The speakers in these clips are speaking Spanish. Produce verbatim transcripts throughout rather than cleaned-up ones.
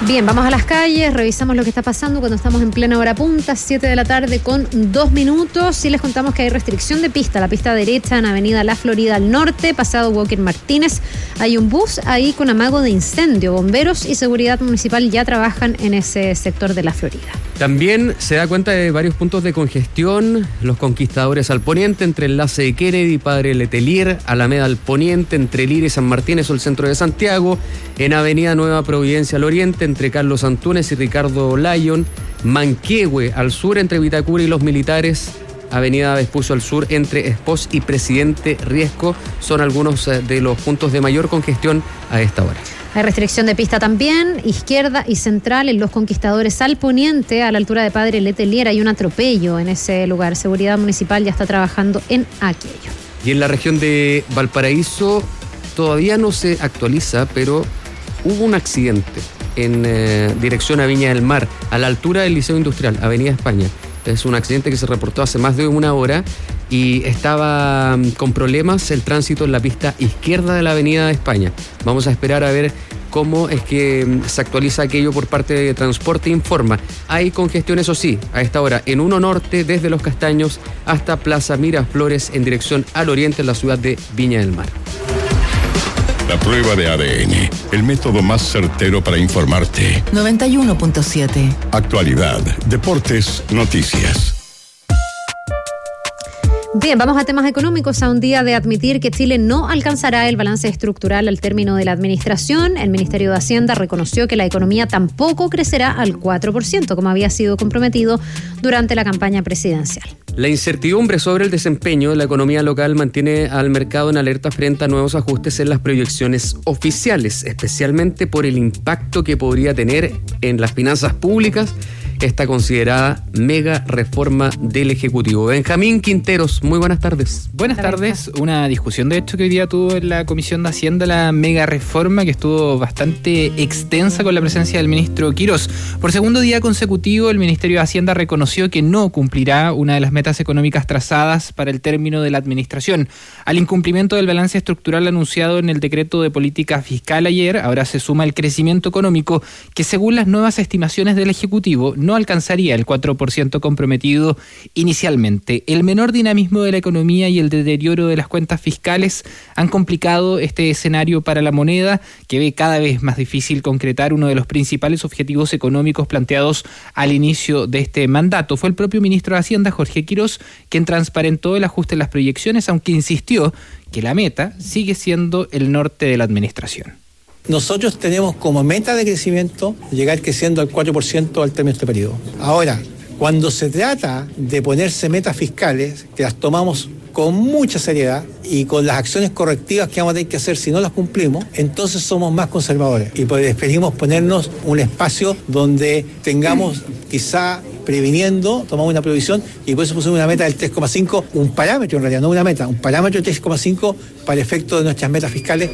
Bien, vamos a las calles, revisamos lo que está pasando cuando estamos en plena hora punta, siete de la tarde con dos minutos. Y les contamos que hay restricción de pista, la pista derecha en Avenida La Florida al norte, pasado Walker Martínez. Hay un bus ahí con amago de incendio. Bomberos y seguridad municipal ya trabajan en ese sector de La Florida. También se da cuenta de varios puntos de congestión. Los Conquistadores al poniente, entre Enlace de Kennedy y Padre Letelier, Alameda al poniente, entre Lira y San Martínez o el centro de Santiago, en Avenida Nueva Providencia al oriente, entre Carlos Antunes y Ricardo Lyon, Manquehue al sur, entre Vitacura y Los Militares, Avenida Vespucio al sur, entre Espós y Presidente Riesco, son algunos de los puntos de mayor congestión a esta hora. Hay restricción de pista también, izquierda y central en Los Conquistadores al poniente, a la altura de Padre Letelier. Hay un atropello en ese lugar. Seguridad municipal ya está trabajando en aquello. Y en la región de Valparaíso todavía no se actualiza, pero hubo un accidente en eh, dirección a Viña del Mar, a la altura del Liceo Industrial, Avenida España. Es un accidente que se reportó hace más de una hora y estaba con problemas el tránsito en la pista izquierda de la Avenida de España. Vamos a esperar a ver cómo es que se actualiza aquello por parte de Transporte Informa. Hay congestión, eso sí, a esta hora en uno norte, desde Los Castaños hasta Plaza Miraflores en dirección al oriente en la ciudad de Viña del Mar. La prueba de A D N, el método más certero para informarte. noventa y uno punto siete. Actualidad, deportes, noticias. Bien, vamos a temas económicos. A un día de admitir que Chile no alcanzará el balance estructural al término de la administración, el Ministerio de Hacienda reconoció que la economía tampoco crecerá al cuatro por ciento, como había sido comprometido durante la campaña presidencial. La incertidumbre sobre el desempeño de la economía local mantiene al mercado en alerta frente a nuevos ajustes en las proyecciones oficiales, especialmente por el impacto que podría tener en las finanzas públicas esta considerada mega reforma del Ejecutivo. Benjamín Quinteros, muy buenas tardes. Buenas tardes. Una discusión de hecho que hoy día tuvo en la Comisión de Hacienda la mega reforma, que estuvo bastante extensa con la presencia del ministro Quirós. Por segundo día consecutivo, el Ministerio de Hacienda reconoció que no cumplirá una de las metas económicas trazadas para el término de la administración. Al incumplimiento del balance estructural anunciado en el decreto de política fiscal ayer, ahora se suma el crecimiento económico, que según las nuevas estimaciones del Ejecutivo no alcanzaría el cuatro por ciento comprometido inicialmente. El menor dinamismo de la economía y el deterioro de las cuentas fiscales han complicado este escenario para la moneda, que ve cada vez más difícil concretar uno de los principales objetivos económicos planteados al inicio de este mandato. Fue el propio ministro de Hacienda, Jorge Quirós, quien transparentó el ajuste en las proyecciones, aunque insistió que la meta sigue siendo el norte de la administración. Nosotros tenemos como meta de crecimiento llegar creciendo al cuatro por ciento al término de este periodo. Ahora, cuando se trata de ponerse metas fiscales, que las tomamos con mucha seriedad y con las acciones correctivas que vamos a tener que hacer si no las cumplimos, entonces somos más conservadores y preferimos ponernos un espacio donde tengamos quizá previniendo, tomamos una previsión y por eso pusimos una meta del tres coma cinco, un parámetro en realidad, no una meta, un parámetro del tres coma cinco para el efecto de nuestras metas fiscales.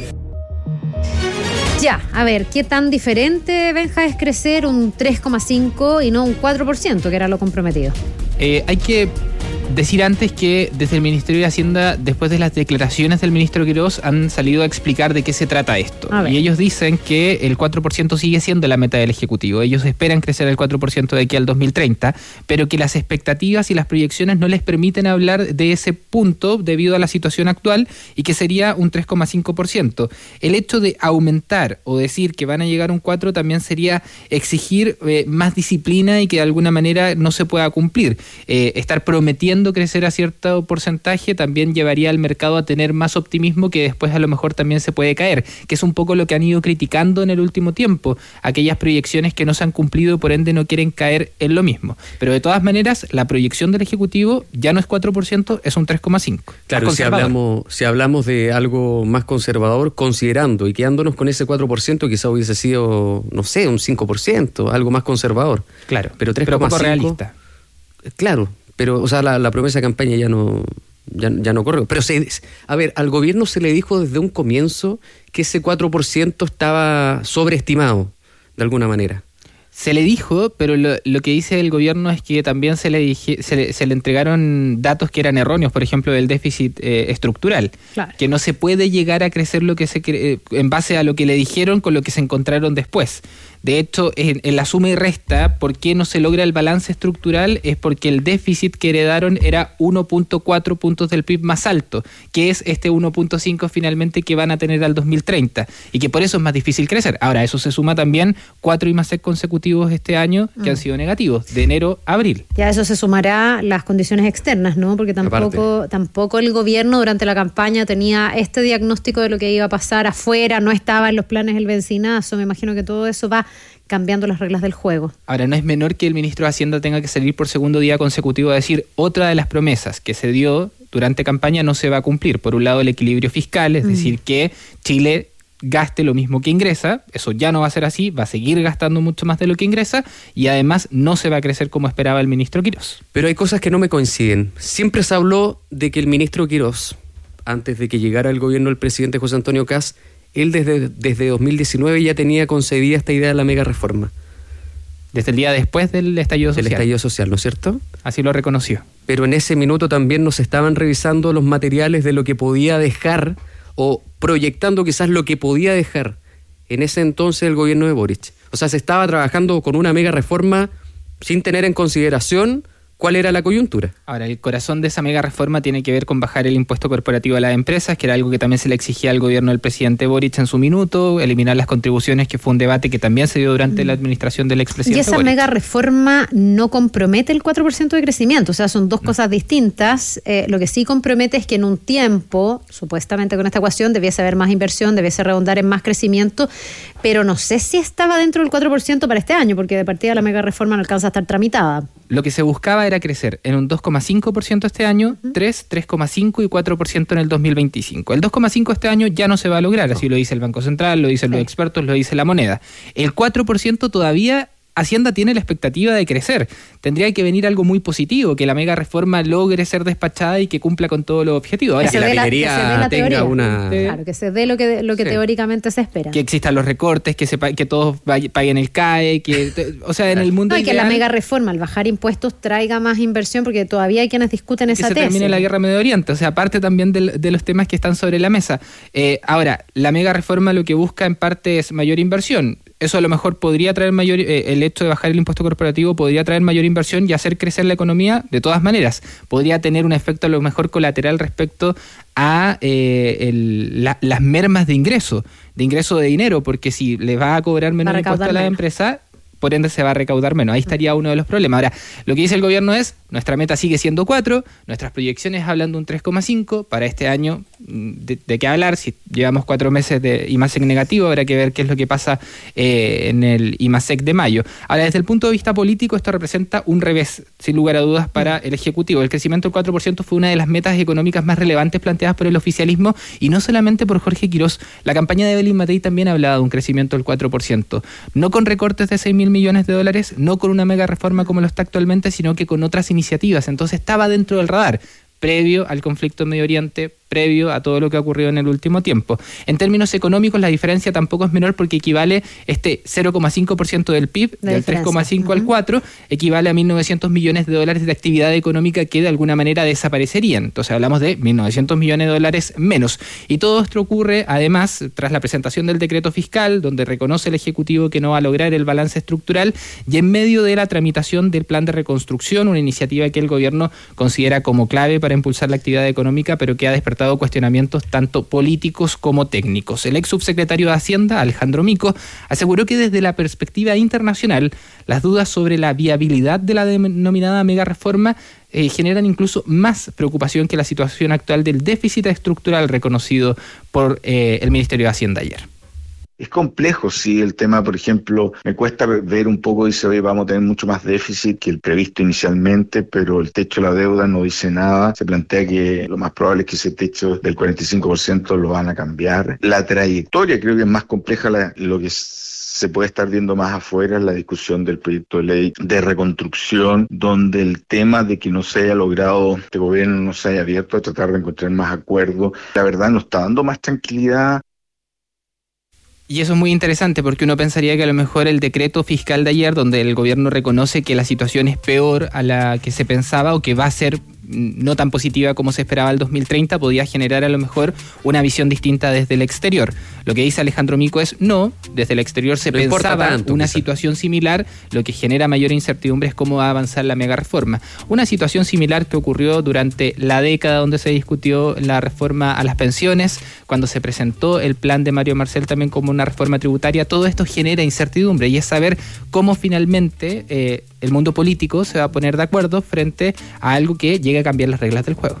Ya, a ver, ¿qué tan diferente, Benja, es crecer un tres coma cinco y no un cuatro por ciento, que era lo comprometido? Eh, hay que decir antes que desde el Ministerio de Hacienda, después de las declaraciones del ministro Quirós, han salido a explicar de qué se trata esto. Y ellos dicen que el cuatro por ciento sigue siendo la meta del Ejecutivo. Ellos esperan crecer el cuatro por ciento de aquí al dos mil treinta, pero que las expectativas y las proyecciones no les permiten hablar de ese punto debido a la situación actual y que sería un tres coma cinco por ciento. El hecho de aumentar o decir que van a llegar a un cuatro también sería exigir eh, más disciplina y que de alguna manera no se pueda cumplir. Eh, estar prometiendo crecer a cierto porcentaje también llevaría al mercado a tener más optimismo que después a lo mejor también se puede caer, que es un poco lo que han ido criticando en el último tiempo, aquellas proyecciones que no se han cumplido y por ende no quieren caer en lo mismo. Pero de todas maneras, la proyección del Ejecutivo ya no es cuatro por ciento, es un tres coma cinco por ciento. Claro, si hablamos, si hablamos de algo más conservador, considerando y quedándonos con ese cuatro por ciento, quizá hubiese sido, no sé, un cinco por ciento, algo más conservador. Claro, pero tres pero coma cinco, poco realista. Claro, pero o sea, la, la promesa de campaña ya no, ya, ya no corre. Pero se, a ver, al gobierno se le dijo desde un comienzo que ese cuatro por ciento estaba sobreestimado, de alguna manera. Se le dijo, pero lo, lo que dice el gobierno es que también se le, dije, se, le, se le entregaron datos que eran erróneos, por ejemplo, del déficit eh, estructural, claro. Que no se puede llegar a crecer lo que se cre- en base a lo que le dijeron con lo que se encontraron después. De hecho, en, en la suma y resta, ¿por qué no se logra el balance estructural? Es porque el déficit que heredaron era uno punto cuatro puntos del P I B más alto, que es este uno punto cinco finalmente que van a tener al dos mil treinta, y que por eso es más difícil crecer. Ahora, eso se suma también cuatro IMASEC consecutivos este año que mm. han sido negativos, de enero a abril. Ya a eso se sumará las condiciones externas, ¿no? Porque tampoco, tampoco el gobierno durante la campaña tenía este diagnóstico de lo que iba a pasar afuera, no estaba en los planes el bencinazo, me imagino que todo eso va cambiando las reglas del juego. Ahora, no es menor que el ministro de Hacienda tenga que salir por segundo día consecutivo a decir otra de las promesas que se dio durante campaña no se va a cumplir. Por un lado, el equilibrio fiscal, es mm. decir, que Chile gaste lo mismo que ingresa, eso ya no va a ser así, va a seguir gastando mucho más de lo que ingresa y además no se va a crecer como esperaba el ministro Quirós. Pero hay cosas que no me coinciden. Siempre se habló de que el ministro Quirós, antes de que llegara al gobierno el presidente José Antonio Kast, él desde, desde dos mil diecinueve ya tenía concebida esta idea de la mega reforma. Desde el día después del estallido social. Del estallido social, ¿no es cierto? Así lo reconoció. Pero en ese minuto también nos estaban revisando los materiales de lo que podía dejar o proyectando quizás lo que podía dejar en ese entonces el gobierno de Boric. O sea, se estaba trabajando con una mega reforma sin tener en consideración cuál era la coyuntura. Ahora, el corazón de esa mega reforma tiene que ver con bajar el impuesto corporativo a las empresas, que era algo que también se le exigía al gobierno del presidente Boric en su minuto, eliminar las contribuciones, que fue un debate que también se dio durante mm. la administración del expresidente Y esa Boric. mega reforma no compromete el cuatro por ciento de crecimiento, o sea, son dos no. cosas distintas. Eh, lo que sí compromete es que en un tiempo, supuestamente con esta ecuación, debiese haber más inversión, debiese redundar en más crecimiento, pero no sé si estaba dentro del cuatro por ciento para este año, porque de partida la mega reforma no alcanza a estar tramitada. Lo que se buscaba era crecer en un dos coma cinco por ciento este año, tres, tres coma cinco por ciento y cuatro por ciento en el dos mil veinticinco. El dos coma cinco por ciento este año ya no se va a lograr, así lo dice el Banco Central, lo dicen sí. los expertos, lo dice la moneda. El cuatro por ciento todavía Hacienda tiene la expectativa de crecer. Tendría que venir algo muy positivo, que la mega reforma logre ser despachada y que cumpla con todos los objetivos. Ahora, que, que la minería tenga una... Claro, que se dé lo que, lo que sí. teóricamente se espera. Que existan los recortes, que se que todos paguen el C A E, que, o sea, en el mundo no, y ideal, que la mega reforma, al bajar impuestos, traiga más inversión, porque todavía hay quienes discuten esa tesis. Que se termine la guerra en Medio Oriente, o sea, aparte también de, de los temas que están sobre la mesa. Eh, ahora, la mega reforma lo que busca en parte es mayor inversión. Eso a lo mejor podría traer mayor, eh, el hecho de bajar el impuesto corporativo podría traer mayor inversión y hacer crecer la economía de todas maneras. Podría tener un efecto a lo mejor colateral respecto a eh, el, la, las mermas de ingreso, de ingreso de dinero, porque si le va a cobrar menos impuesto a la empresa, por ende se va a recaudar menos. Ahí estaría uno de los problemas. Ahora, lo que dice el gobierno es, nuestra meta sigue siendo cuatro, nuestras proyecciones hablan de un tres coma cinco, para este año, de, de qué hablar, si llevamos cuatro meses de IMASEC negativo, habrá que ver qué es lo que pasa eh, en el IMASEC de mayo. Ahora, desde el punto de vista político, esto representa un revés, sin lugar a dudas, para el Ejecutivo. El crecimiento del cuatro por ciento fue una de las metas económicas más relevantes planteadas por el oficialismo, y no solamente por Jorge Quirós. La campaña de Evelyn Matei también hablaba de un crecimiento del cuatro por ciento, no con recortes de seis mil millones de dólares, no con una mega reforma como lo está actualmente, sino que con otras iniciativas. Entonces estaba dentro del radar, previo al conflicto en Medio Oriente, previo a todo lo que ha ocurrido en el último tiempo. En términos económicos, la diferencia tampoco es menor, porque equivale este cero coma cinco por ciento del P I B, de del tres coma cinco uh-huh. al cuatro, equivale a mil novecientos millones de dólares de actividad económica que de alguna manera desaparecerían. Entonces hablamos de mil novecientos millones de dólares menos. Y todo esto ocurre, además, tras la presentación del decreto fiscal, donde reconoce el Ejecutivo que no va a lograr el balance estructural, y en medio de la tramitación del plan de reconstrucción, una iniciativa que el gobierno considera como clave para impulsar la actividad económica, pero que ha despertado cuestionamientos tanto políticos como técnicos. El ex subsecretario de Hacienda, Alejandro Mico, aseguró que desde la perspectiva internacional, las dudas sobre la viabilidad de la denominada mega reforma eh, generan incluso más preocupación que la situación actual del déficit estructural reconocido por eh, el Ministerio de Hacienda ayer. Es complejo, sí, el tema, por ejemplo, me cuesta ver un poco, dice, oye, vamos a tener mucho más déficit que el previsto inicialmente, pero el techo de la deuda no dice nada. Se plantea que lo más probable es que ese techo del cuarenta y cinco por ciento lo van a cambiar. La trayectoria creo que es más compleja, la, lo que se puede estar viendo más afuera es la discusión del proyecto de ley de reconstrucción, donde el tema de que no se haya logrado, este gobierno no se haya abierto a tratar de encontrar más acuerdos, la verdad nos está dando más tranquilidad. Y eso es muy interesante, porque uno pensaría que a lo mejor el decreto fiscal de ayer, donde el gobierno reconoce que la situación es peor a la que se pensaba o que va a ser no tan positiva como se esperaba el dos mil treinta, podía generar a lo mejor una visión distinta desde el exterior. Lo que dice Alejandro Mico es no, desde el exterior se no pensaba tanto, una quizá. situación similar, lo que genera mayor incertidumbre es cómo va a avanzar la mega reforma. Una situación similar que ocurrió durante la década donde se discutió la reforma a las pensiones, cuando se presentó el plan de Mario Marcel también como una reforma tributaria. Todo esto genera incertidumbre y es saber cómo finalmente eh, el mundo político se va a poner de acuerdo frente a algo que llegue a cambiar las reglas del juego.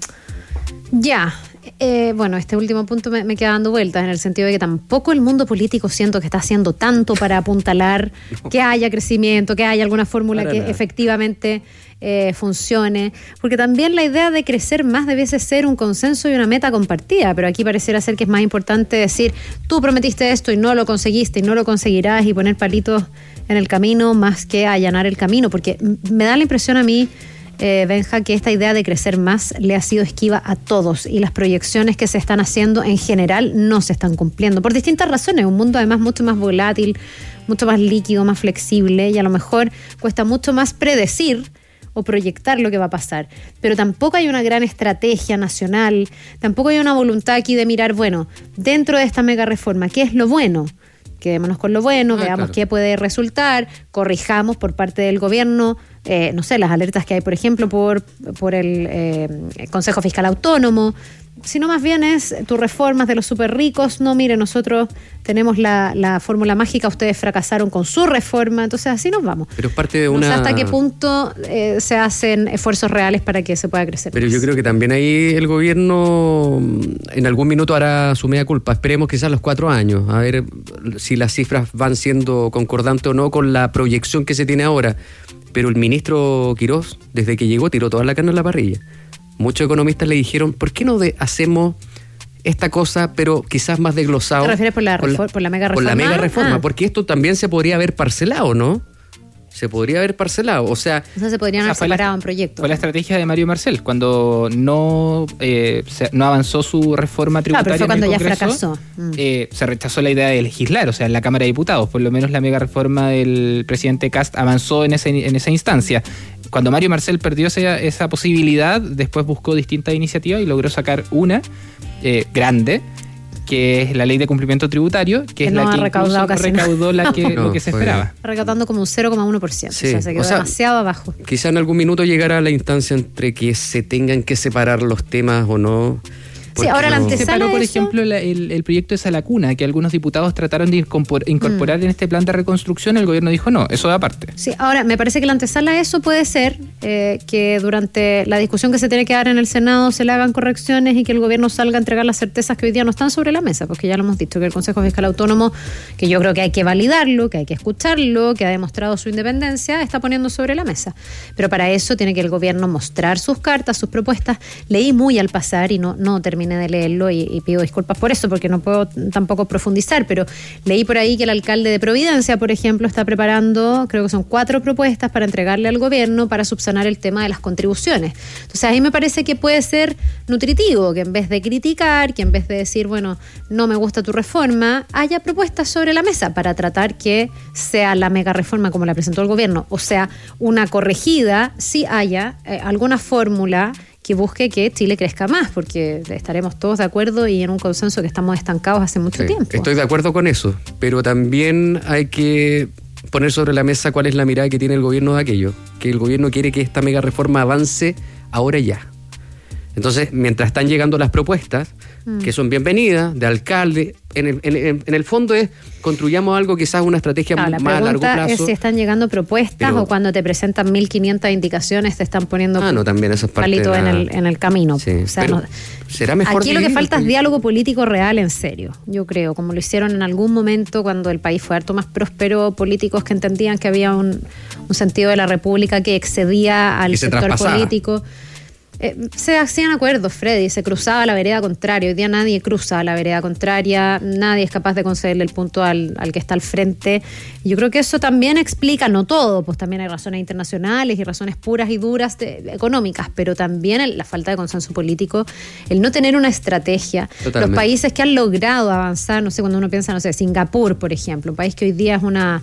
Ya, eh, bueno, este último punto me, me queda dando vueltas en el sentido de que tampoco el mundo político siento que está haciendo tanto para apuntalar no. que haya crecimiento, que haya alguna fórmula para que nada. efectivamente eh, funcione, porque también la idea de crecer más debiese ser un consenso y una meta compartida, pero aquí pareciera ser que es más importante decir, tú prometiste esto y no lo conseguiste y no lo conseguirás y poner palitos en el camino más que allanar el camino, porque me da la impresión a mí, Eh, Benja, que esta idea de crecer más le ha sido esquiva a todos y las proyecciones que se están haciendo en general no se están cumpliendo por distintas razones. Un mundo además mucho más volátil, mucho más líquido, más flexible y a lo mejor cuesta mucho más predecir o proyectar lo que va a pasar. Pero tampoco hay una gran estrategia nacional, tampoco hay una voluntad aquí de mirar, bueno, dentro de esta mega reforma, ¿qué es lo bueno? Quedémonos con lo bueno, ah, veamos claro. qué puede resultar, corrijamos por parte del gobierno, eh, no sé, las alertas que hay, por ejemplo, por, por el, eh, el Consejo Fiscal Autónomo, sino más bien es tus reformas de los súper ricos, no, mire, nosotros tenemos la, la fórmula mágica, ustedes fracasaron con su reforma, entonces así nos vamos. Pero es parte de una... No sé hasta qué punto eh, se hacen esfuerzos reales para que se pueda crecer. Pero más. yo creo que también ahí el gobierno en algún minuto hará su media culpa, esperemos quizás los cuatro años, a ver si las cifras van siendo concordantes o no con la proyección que se tiene ahora. Pero el ministro Quirós, desde que llegó, tiró toda la carne en la parrilla. Muchos economistas le dijeron, ¿por qué no de, hacemos esta cosa, pero quizás más desglosado? ¿Te refieres por la, refor- la, por la mega reforma? Por la mega reforma, ah. porque esto también se podría haber parcelado, ¿no? Se podría haber parcelado, o sea... O sea, se podrían o sea, haber separado en proyectos. Fue la estrategia de Mario Marcel, cuando no, eh, se, no avanzó su reforma tributaria. Ah, pero fue cuando en el ya Congreso, fracasó. Mm. Eh, se rechazó la idea de legislar, o sea, en la Cámara de Diputados, por lo menos la mega reforma del presidente Kast avanzó en, ese, en esa instancia. Cuando Mario Marcel perdió esa, esa posibilidad, después buscó distintas iniciativas y logró sacar una eh, grande, que es la ley de cumplimiento tributario, que, que es no la que recaudado incluso recaudó la que, no, lo que se fue... esperaba. Recaudando como un cero coma uno por ciento, Sí. o sea, se quedó o sea, demasiado abajo. Quizá en algún minuto llegará la instancia entre que se tengan que separar los temas o no. Sí, ahora la no... antesala Se paró, por eso... ejemplo, la, el, el proyecto de Salacuna, que algunos diputados trataron de incorpor, incorporar mm. en este plan de reconstrucción. El gobierno dijo no, eso da aparte. Sí, ahora me parece que la antesala a eso puede ser eh, que durante la discusión que se tiene que dar en el Senado se le hagan correcciones y que el gobierno salga a entregar las certezas que hoy día no están sobre la mesa, porque ya lo hemos dicho, que el Consejo Fiscal Autónomo, que yo creo que hay que validarlo, que hay que escucharlo, que ha demostrado su independencia, está poniendo sobre la mesa. Pero para eso tiene que el gobierno mostrar sus cartas, sus propuestas. Leí muy al pasar y no, no terminé de leerlo y y pido disculpas por eso porque no puedo tampoco profundizar, pero leí por ahí que el alcalde de Providencia, por ejemplo, está preparando, creo que son cuatro propuestas para entregarle al gobierno para subsanar el tema de las contribuciones. Entonces ahí me parece que puede ser nutritivo, que en vez de criticar, que en vez de decir, bueno, no me gusta tu reforma, haya propuestas sobre la mesa para tratar que sea la mega reforma como la presentó el gobierno, o sea, una corregida, si haya eh, alguna fórmula que busque que Chile crezca más, porque estaremos todos de acuerdo y en un consenso que estamos estancados hace mucho sí, tiempo. Estoy de acuerdo con eso, pero también hay que poner sobre la mesa cuál es la mirada que tiene el gobierno de aquello, que el gobierno quiere que esta mega reforma avance ahora ya. Entonces, mientras están llegando las propuestas, mm. que son bienvenidas, de alcalde, en el, en, en el fondo es construyamos algo quizás una estrategia claro, más a largo plazo. La pregunta es si están llegando propuestas pero, o cuando te presentan mil quinientas indicaciones te están poniendo ah, no, también esa parte palito la... en, el, en el camino. Sí, o sea, no, será mejor aquí lo que falta es diálogo político real en serio, yo creo, como lo hicieron en algún momento cuando el país fue harto más próspero, políticos que entendían que había un, un sentido de la república que excedía al sector político. Eh, se hacían acuerdos, Freddy, se cruzaba la vereda contraria. Hoy día nadie cruza la vereda contraria, nadie es capaz de concederle el punto al, al que está al frente. Y yo creo que eso también explica, no todo, pues también hay razones internacionales y razones puras y duras de, económicas, pero también el, la falta de consenso político, el no tener una estrategia. Totalmente. Los países que han logrado avanzar, no sé, cuando uno piensa, no sé, Singapur, por ejemplo, un país que hoy día es una...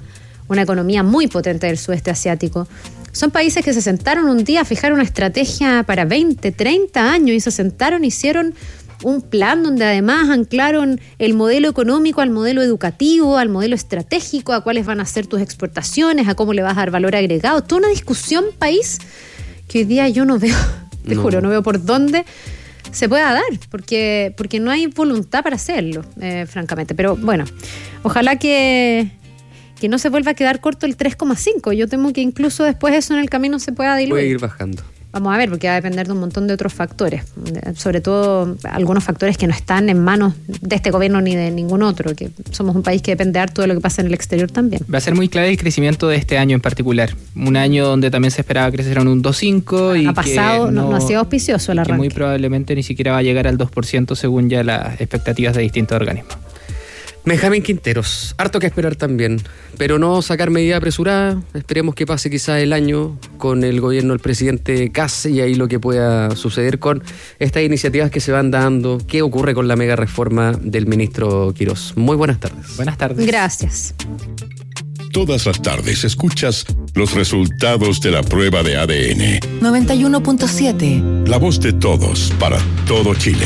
una economía muy potente del sudeste asiático. Son países que se sentaron un día a fijar una estrategia para veinte, treinta años y se sentaron, hicieron un plan donde además anclaron el modelo económico al modelo educativo, al modelo estratégico, a cuáles van a ser tus exportaciones, a cómo le vas a dar valor agregado. Toda una discusión país que hoy día yo no veo, te no. juro, no veo por dónde se pueda dar, porque, porque no hay voluntad para hacerlo, eh, francamente. Pero bueno, ojalá que... que no se vuelva a quedar corto el tres coma cinco. Yo temo que incluso después eso en el camino se pueda diluir. Puede ir bajando. Vamos a ver, porque va a depender de un montón de otros factores, sobre todo algunos factores que no están en manos de este gobierno ni de ningún otro, que somos un país que depende harto de lo que pasa en el exterior también. Va a ser muy clave el crecimiento de este año en particular, un año donde también se esperaba crecer en un dos coma cinco y ha pasado, que no, no ha sido auspicioso el arranque. Que muy probablemente ni siquiera va a llegar al dos por ciento según ya las expectativas de distintos organismos. Benjamín Quinteros, harto que esperar también, pero no sacar medida apresurada. Esperemos que pase quizás el año con el gobierno del presidente Kast y ahí lo que pueda suceder con estas iniciativas que se van dando. ¿Qué ocurre con la mega reforma del ministro Quirós? Muy buenas tardes. Buenas tardes. Gracias. Todas las tardes escuchas los resultados de la prueba de A D N. noventa y uno punto siete. La voz de todos para todo Chile.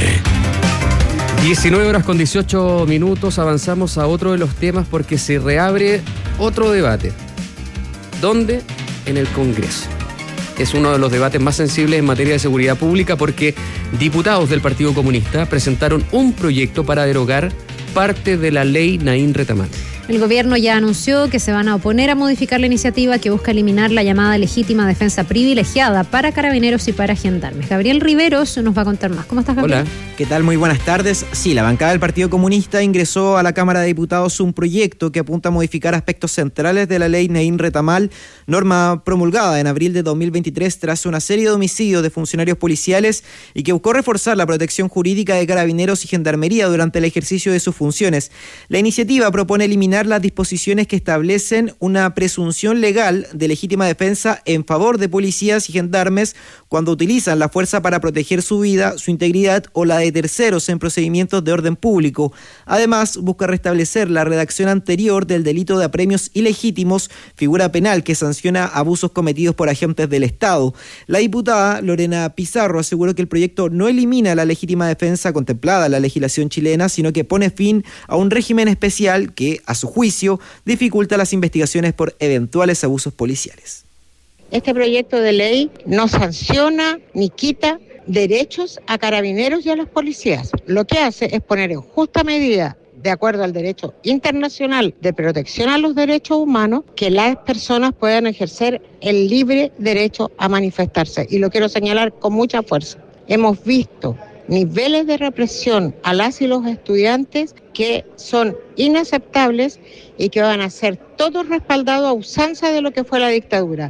diecinueve horas con dieciocho minutos, avanzamos a otro de los temas porque se reabre otro debate. ¿Dónde? En el Congreso. Es uno de los debates más sensibles en materia de seguridad pública porque diputados del Partido Comunista presentaron un proyecto para derogar parte de la ley Naín Retamal. El gobierno ya anunció que se van a oponer a modificar la iniciativa que busca eliminar la llamada legítima defensa privilegiada para carabineros y para gendarmes. Gabriel Riveros nos va a contar más. ¿Cómo estás, Gabriel? Hola. ¿Qué tal? Muy buenas tardes. Sí, la bancada del Partido Comunista ingresó a la Cámara de Diputados un proyecto que apunta a modificar aspectos centrales de la ley Naín Retamal, norma promulgada en abril de dos mil veintitrés tras una serie de homicidios de funcionarios policiales y que buscó reforzar la protección jurídica de carabineros y gendarmería durante el ejercicio de sus funciones. La iniciativa propone eliminar las disposiciones que establecen una presunción legal de legítima defensa en favor de policías y gendarmes cuando utilizan la fuerza para proteger su vida, su integridad o la de terceros en procedimientos de orden público. Además, busca restablecer la redacción anterior del delito de apremios ilegítimos, figura penal que sanciona abusos cometidos por agentes del Estado. La diputada Lorena Pizarro aseguró que el proyecto no elimina la legítima defensa contemplada en la legislación chilena, sino que pone fin a un régimen especial que, a su juicio, dificulta las investigaciones por eventuales abusos policiales. Este proyecto de ley no sanciona ni quita derechos a carabineros y a los policías. Lo que hace es poner en justa medida, de acuerdo al derecho internacional de protección a los derechos humanos, que las personas puedan ejercer el libre derecho a manifestarse. Y lo quiero señalar con mucha fuerza. Hemos visto niveles de represión a las y los estudiantes que son inaceptables y que van a ser todos respaldados a usanza de lo que fue la dictadura.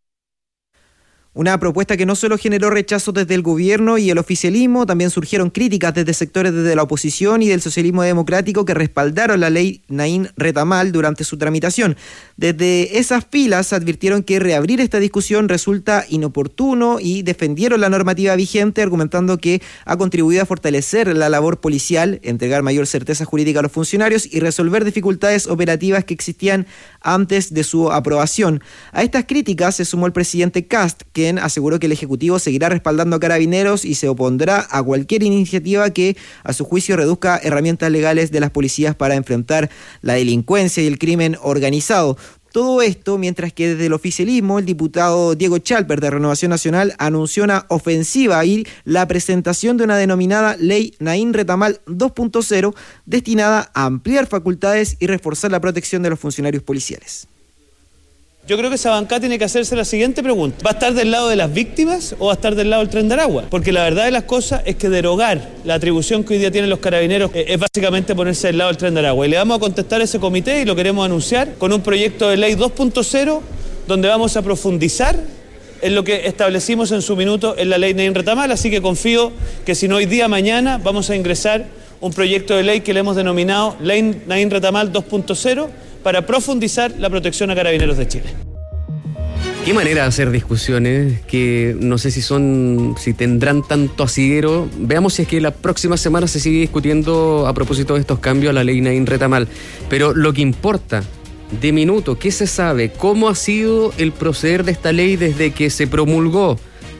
Una propuesta que no solo generó rechazo desde el gobierno y el oficialismo, también surgieron críticas desde sectores desde la oposición y del socialismo democrático que respaldaron la ley Naín Retamal durante su tramitación. Desde esas filas advirtieron que reabrir esta discusión resulta inoportuno y defendieron la normativa vigente, argumentando que ha contribuido a fortalecer la labor policial, entregar mayor certeza jurídica a los funcionarios y resolver dificultades operativas que existían antes de su aprobación. A estas críticas se sumó el presidente Kast, que aseguró que el Ejecutivo seguirá respaldando a carabineros y se opondrá a cualquier iniciativa que, a su juicio, reduzca herramientas legales de las policías para enfrentar la delincuencia y el crimen organizado. Todo esto mientras que desde el oficialismo el diputado Diego Chalper de Renovación Nacional anunció una ofensiva y la presentación de una denominada Ley Naín Retamal dos punto cero destinada a ampliar facultades y reforzar la protección de los funcionarios policiales. Yo creo que esa bancada tiene que hacerse la siguiente pregunta. ¿Va a estar del lado de las víctimas o va a estar del lado del Tren de Aragua? Porque la verdad de las cosas es que derogar la atribución que hoy día tienen los carabineros es básicamente ponerse del lado del Tren de Aragua. Y le vamos a contestar a ese comité y lo queremos anunciar con un proyecto de ley dos punto cero donde vamos a profundizar en lo que establecimos en su minuto en la ley Naín Retamal. Así que confío que si no hoy día, mañana vamos a ingresar un proyecto de ley que le hemos denominado Ley Naín Retamal dos punto cero para profundizar la protección a carabineros de Chile. Qué manera de hacer discusiones que no sé si son, si tendrán tanto asidero. Veamos si es que la próxima semana se sigue discutiendo a propósito de estos cambios a la ley Naín Retamal. Pero lo que importa de minuto. ¿Qué se sabe? ¿Cómo ha sido el proceder de esta ley desde que se promulgó?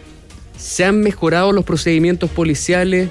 ¿Se han mejorado los procedimientos policiales?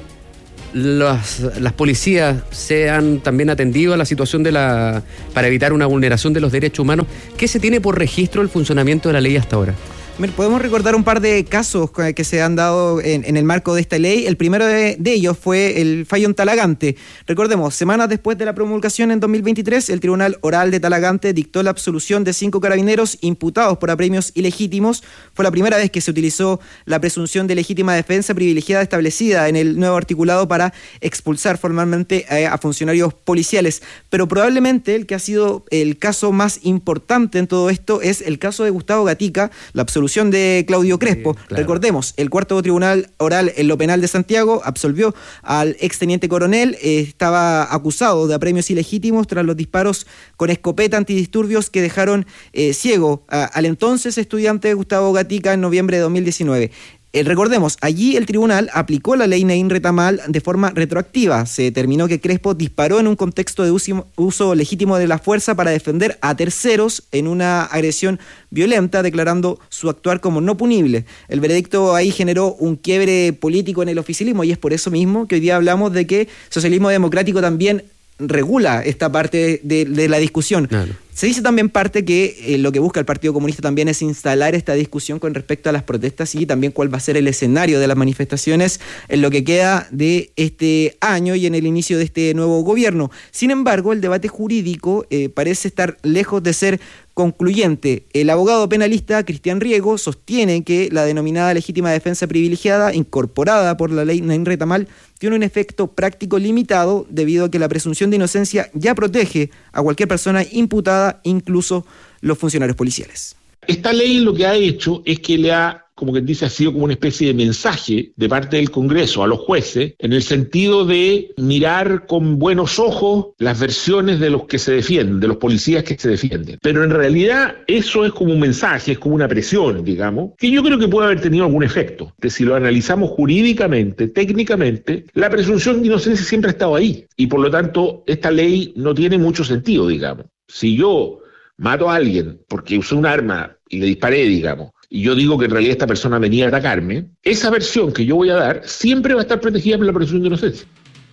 Las, las policías se han también atendido a la situación de la para evitar una vulneración de los derechos humanos. ¿Qué se tiene por registro el funcionamiento de la ley hasta ahora? Podemos recordar un par de casos que se han dado en, en el marco de esta ley. El primero de, de ellos fue el fallo en Talagante. Recordemos, semanas después de la promulgación en dos mil veintitrés, el Tribunal Oral de Talagante dictó la absolución de cinco carabineros imputados por apremios ilegítimos. Fue la primera vez que se utilizó la presunción de legítima defensa privilegiada establecida en el nuevo articulado para expulsar formalmente a, a funcionarios policiales. Pero probablemente el que ha sido el caso más importante en todo esto es el caso de Gustavo Gatica, la absolución de Claudio Crespo. Sí, claro. Recordemos, el cuarto tribunal oral en lo penal de Santiago absolvió al exteniente coronel, eh, estaba acusado de apremios ilegítimos tras los disparos con escopeta antidisturbios que dejaron eh, ciego a, al entonces estudiante Gustavo Gatica en noviembre de dos mil diecinueve. Eh, recordemos, allí el tribunal aplicó la ley Naín Retamal de forma retroactiva. Se determinó que Crespo disparó en un contexto de uso, uso legítimo de la fuerza para defender a terceros en una agresión violenta, declarando su actuar como no punible. El veredicto ahí generó un quiebre político en el oficialismo y es por eso mismo que hoy día hablamos de que socialismo democrático también regula esta parte de, de la discusión. Claro. Se dice también parte que eh, lo que busca el Partido Comunista también es instalar esta discusión con respecto a las protestas y también cuál va a ser el escenario de las manifestaciones en lo que queda de este año y en el inicio de este nuevo gobierno. Sin embargo, el debate jurídico eh, parece estar lejos de ser concluyente. El abogado penalista Cristian Riego sostiene que la denominada legítima defensa privilegiada, incorporada por la ley Naín Retamal, tiene un efecto práctico limitado debido a que la presunción de inocencia ya protege a cualquier persona imputada, incluso los funcionarios policiales. Esta ley lo que ha hecho es que le ha, como que dice, ha sido como una especie de mensaje de parte del Congreso a los jueces en el sentido de mirar con buenos ojos las versiones de los que se defienden, de los policías que se defienden. Pero en realidad eso es como un mensaje, es como una presión, digamos, que yo creo que puede haber tenido algún efecto. Que si lo analizamos jurídicamente, técnicamente, la presunción de inocencia siempre ha estado ahí. Y por lo tanto, esta ley no tiene mucho sentido, digamos. Si yo mato a alguien porque usé un arma y le disparé, digamos, y yo digo que en realidad esta persona venía a atacarme, esa versión que yo voy a dar siempre va a estar protegida por la presunción de inocencia.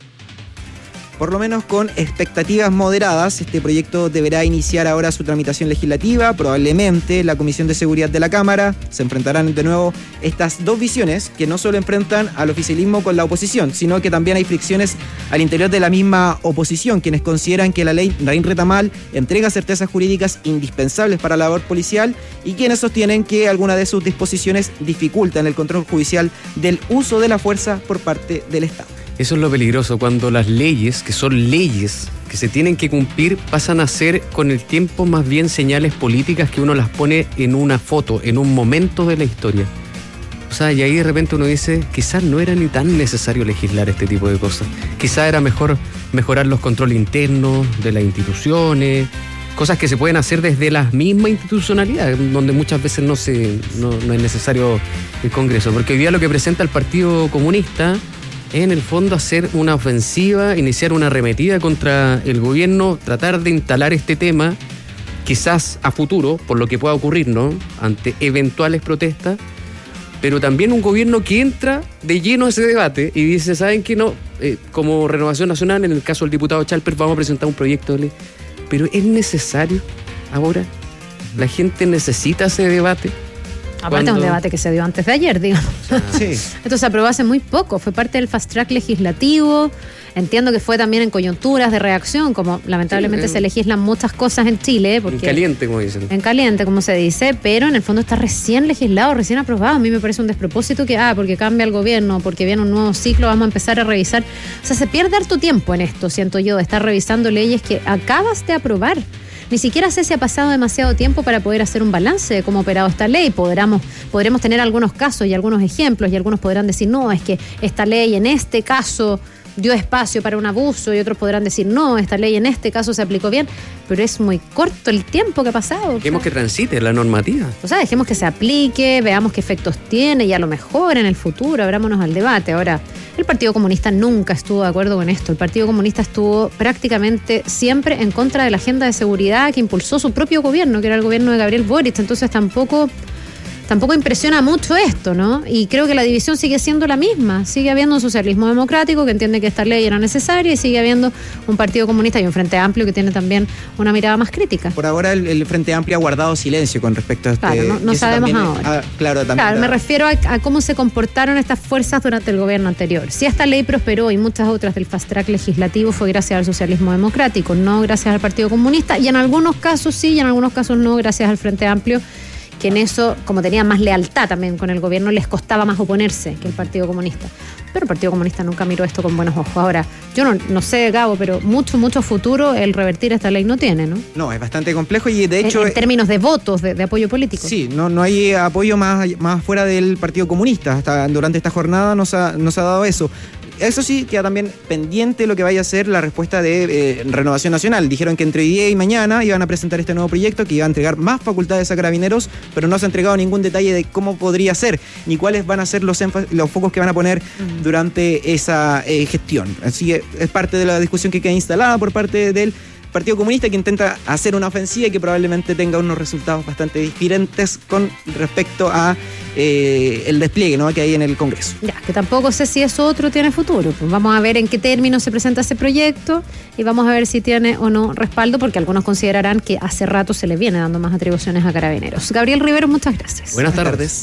Por lo menos con expectativas moderadas, este proyecto deberá iniciar ahora su tramitación legislativa. Probablemente la Comisión de Seguridad de la Cámara se enfrentarán de nuevo estas dos visiones que no solo enfrentan al oficialismo con la oposición, sino que también hay fricciones al interior de la misma oposición, quienes consideran que la ley Naín Retamal entrega certezas jurídicas indispensables para la labor policial y quienes sostienen que alguna de sus disposiciones dificultan el control judicial del uso de la fuerza por parte del Estado. Eso es lo peligroso, cuando las leyes, que son leyes que se tienen que cumplir, pasan a ser con el tiempo más bien señales políticas que uno las pone en una foto, en un momento de la historia. O sea, y ahí de repente uno dice, quizás no era ni tan necesario legislar este tipo de cosas. Quizás era mejor mejorar los controles internos de las instituciones, cosas que se pueden hacer desde la misma institucionalidad, donde muchas veces no, se, no, no es necesario el Congreso. Porque hoy día lo que presenta el Partido Comunista es en el fondo hacer una ofensiva, iniciar una arremetida contra el gobierno, tratar de instalar este tema, quizás a futuro, por lo que pueda ocurrir, ¿no?, ante eventuales protestas, pero también un gobierno que entra de lleno a ese debate y dice, ¿saben qué? No, eh, como Renovación Nacional, en el caso del diputado Chalper, vamos a presentar un proyecto de ley. Pero ¿es necesario ahora? ¿La gente necesita ese debate? Aparte es un debate que se dio antes de ayer, digamos. Ah, sí. Esto se aprobó hace muy poco, fue parte del fast track legislativo. Entiendo que fue también en coyunturas de reacción, como lamentablemente sí, se legislan muchas cosas en Chile. Porque, en caliente, como dicen. En caliente, como se dice, pero en el fondo está recién legislado, recién aprobado. A mí me parece un despropósito que, ah, porque cambia el gobierno, porque viene un nuevo ciclo, vamos a empezar a revisar. O sea, se pierde harto tiempo en esto, siento yo, de estar revisando leyes que acabas de aprobar. Ni siquiera sé si ha pasado demasiado tiempo para poder hacer un balance de cómo ha operado esta ley. Podremos, podremos tener algunos casos y algunos ejemplos y algunos podrán decir, no, es que esta ley en este caso dio espacio para un abuso y otros podrán decir, no, esta ley en este caso se aplicó bien, pero es muy corto el tiempo que ha pasado. Dejemos que transite la normativa. O sea, dejemos que se aplique, veamos qué efectos tiene y a lo mejor en el futuro abrámonos al debate. Ahora, El Partido Comunista nunca estuvo de acuerdo con esto. El Partido Comunista estuvo prácticamente siempre en contra de la agenda de seguridad que impulsó su propio gobierno, que era el gobierno de Gabriel Boric. Entonces tampoco... Tampoco impresiona mucho esto, ¿no? Y creo que la división sigue siendo la misma. Sigue habiendo un socialismo democrático que entiende que esta ley era necesaria y sigue habiendo un Partido Comunista y un Frente Amplio que tiene también una mirada más crítica. Por ahora el, el Frente Amplio ha guardado silencio con respecto a este... Claro, no, no sabemos también, ahora. Ah, claro, también claro da... me refiero a, a cómo se comportaron estas fuerzas durante el gobierno anterior. Si esta ley prosperó y muchas otras del fast track legislativo fue gracias al socialismo democrático, no gracias al Partido Comunista, y en algunos casos sí y en algunos casos no gracias al Frente Amplio, que en eso, como tenían más lealtad también con el gobierno, les costaba más oponerse que el Partido Comunista. Pero el Partido Comunista nunca miró esto con buenos ojos. Ahora, yo no, no sé, Gabo, pero mucho, mucho futuro el revertir esta ley no tiene, ¿no? No, es bastante complejo y de hecho... En, en términos de votos, de, de apoyo político. Sí, no, no hay apoyo más, más fuera del Partido Comunista. Hasta durante esta jornada nos ha, nos ha dado eso. Eso sí, queda también pendiente lo que vaya a ser la respuesta de eh, Renovación Nacional. Dijeron que entre hoy día y mañana iban a presentar este nuevo proyecto que iba a entregar más facultades a Carabineros, pero no se ha entregado ningún detalle de cómo podría ser, ni cuáles van a ser los, los focos que van a poner uh-huh. durante esa eh, gestión. Así que es parte de la discusión que queda instalada por parte del Partido Comunista, que intenta hacer una ofensiva y que probablemente tenga unos resultados bastante diferentes con respecto a eh, el despliegue, ¿no?, que hay en el Congreso. Ya, que tampoco sé si eso otro tiene futuro. Pues vamos a ver en qué términos se presenta ese proyecto y vamos a ver si tiene o no respaldo, porque algunos considerarán que hace rato se le viene dando más atribuciones a Carabineros. Gabriel Rivero, muchas gracias. Buenas tardes.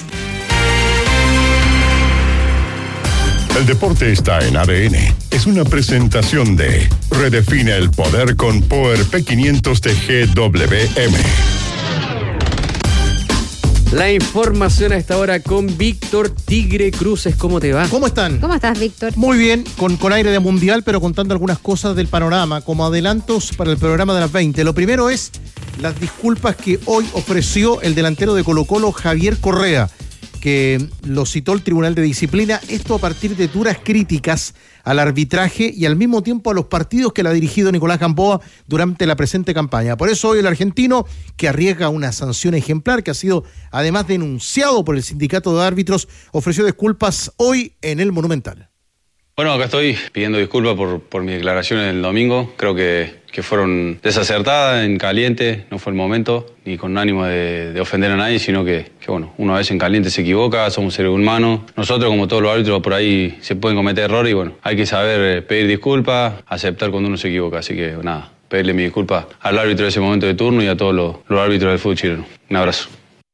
El deporte está en A D N. Es una presentación de Redefine el poder con Power P quinientos de G W M. La información a esta hora con Víctor Tigre Cruces. ¿Cómo te va? ¿Cómo están? ¿Cómo estás, Víctor? Muy bien, con, con aire de mundial, pero contando algunas cosas del panorama, como adelantos para el programa de las veinte. Lo primero es las disculpas que hoy ofreció el delantero de Colo-Colo, Javier Correa, que lo citó el Tribunal de Disciplina, esto a partir de duras críticas al arbitraje y al mismo tiempo a los partidos que le ha dirigido Nicolás Gamboa durante la presente campaña. Por eso hoy el argentino, que arriesga una sanción ejemplar, que ha sido además denunciado por el sindicato de árbitros, ofreció disculpas hoy en el Monumental. Bueno, acá estoy pidiendo disculpas por, por mis declaraciones del domingo. Creo que, que fueron desacertadas, en caliente, no fue el momento, ni con ánimo de, de ofender a nadie, sino que, que, bueno, uno a veces en caliente se equivoca, somos seres humanos. Nosotros, como todos los árbitros, por ahí se pueden cometer errores y, bueno, hay que saber pedir disculpas, aceptar cuando uno se equivoca. Así que, nada, pedirle mi disculpa al árbitro de ese momento de turno y a todos los, los árbitros del fútbol chileno. Un abrazo.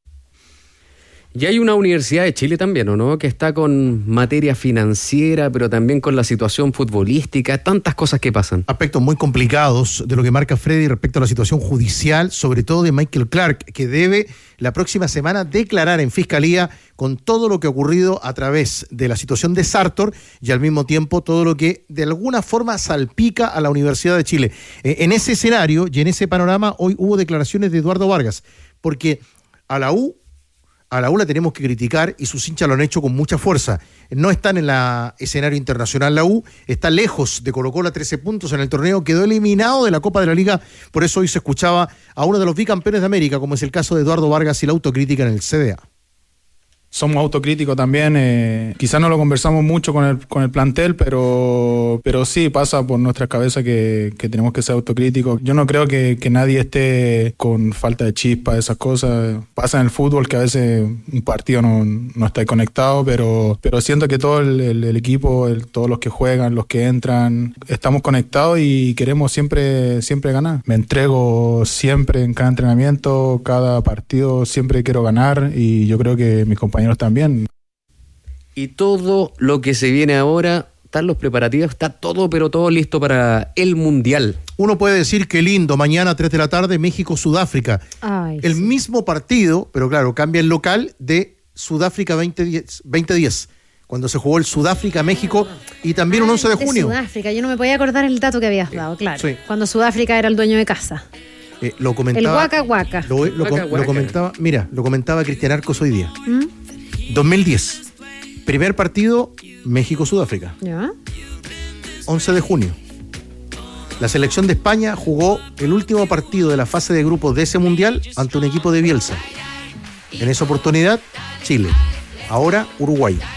Y hay una Universidad de Chile también, ¿o no?, que está con materia financiera, pero también con la situación futbolística, tantas cosas que pasan. Aspectos muy complicados de lo que marca Freddy respecto a la situación judicial, sobre todo de Michael Clark, que debe la próxima semana declarar en Fiscalía con todo lo que ha ocurrido a través de la situación de Sartor y al mismo tiempo todo lo que de alguna forma salpica a la Universidad de Chile. Eh, en ese escenario y en ese panorama hoy hubo declaraciones de Eduardo Vargas, porque a la U A la U la tenemos que criticar y sus hinchas lo han hecho con mucha fuerza. No están en el escenario internacional la U, está lejos de Colo-Colo a trece puntos en el torneo, quedó eliminado de la Copa de la Liga, por eso hoy se escuchaba a uno de los bicampeones de América, como es el caso de Eduardo Vargas y la autocrítica en el C D A. Somos autocríticos también, eh, quizás no lo conversamos mucho con el, con el plantel, pero, pero sí pasa por nuestra cabeza que, que tenemos que ser autocríticos. Yo no creo que, que nadie esté con falta de chispa, esas cosas. Pasa en el fútbol que a veces un partido no, no está conectado, pero, pero siento que todo el, el, el equipo, el, todos los que juegan, los que entran, estamos conectados y queremos siempre, siempre ganar. Me entrego siempre en cada entrenamiento, cada partido, siempre quiero ganar y yo creo que mis compañeros también. Y todo lo que se viene ahora, están los preparativos, está todo, pero todo listo para el Mundial. Uno puede decir que lindo, mañana a tres de la tarde, México-Sudáfrica. Ay, el sí. mismo partido, pero claro, cambia el local de Sudáfrica veinte diez, cuando se jugó el Sudáfrica-México y también un once de junio. De Sudáfrica, yo no me podía acordar el dato que habías dado, claro. Sí. Cuando Sudáfrica era el dueño de casa. Eh, lo comentaba, el Waka Waka. Lo, lo, Waka Waka. lo comentaba, mira, lo comentaba Cristian Arcos hoy día. ¿Mm? dos mil diez, primer partido, México-Sudáfrica. ¿Ya? once de junio. La selección de España jugó el último partido de la fase de grupos de ese mundial ante un equipo de Bielsa. En esa oportunidad, Chile. Ahora, Uruguay.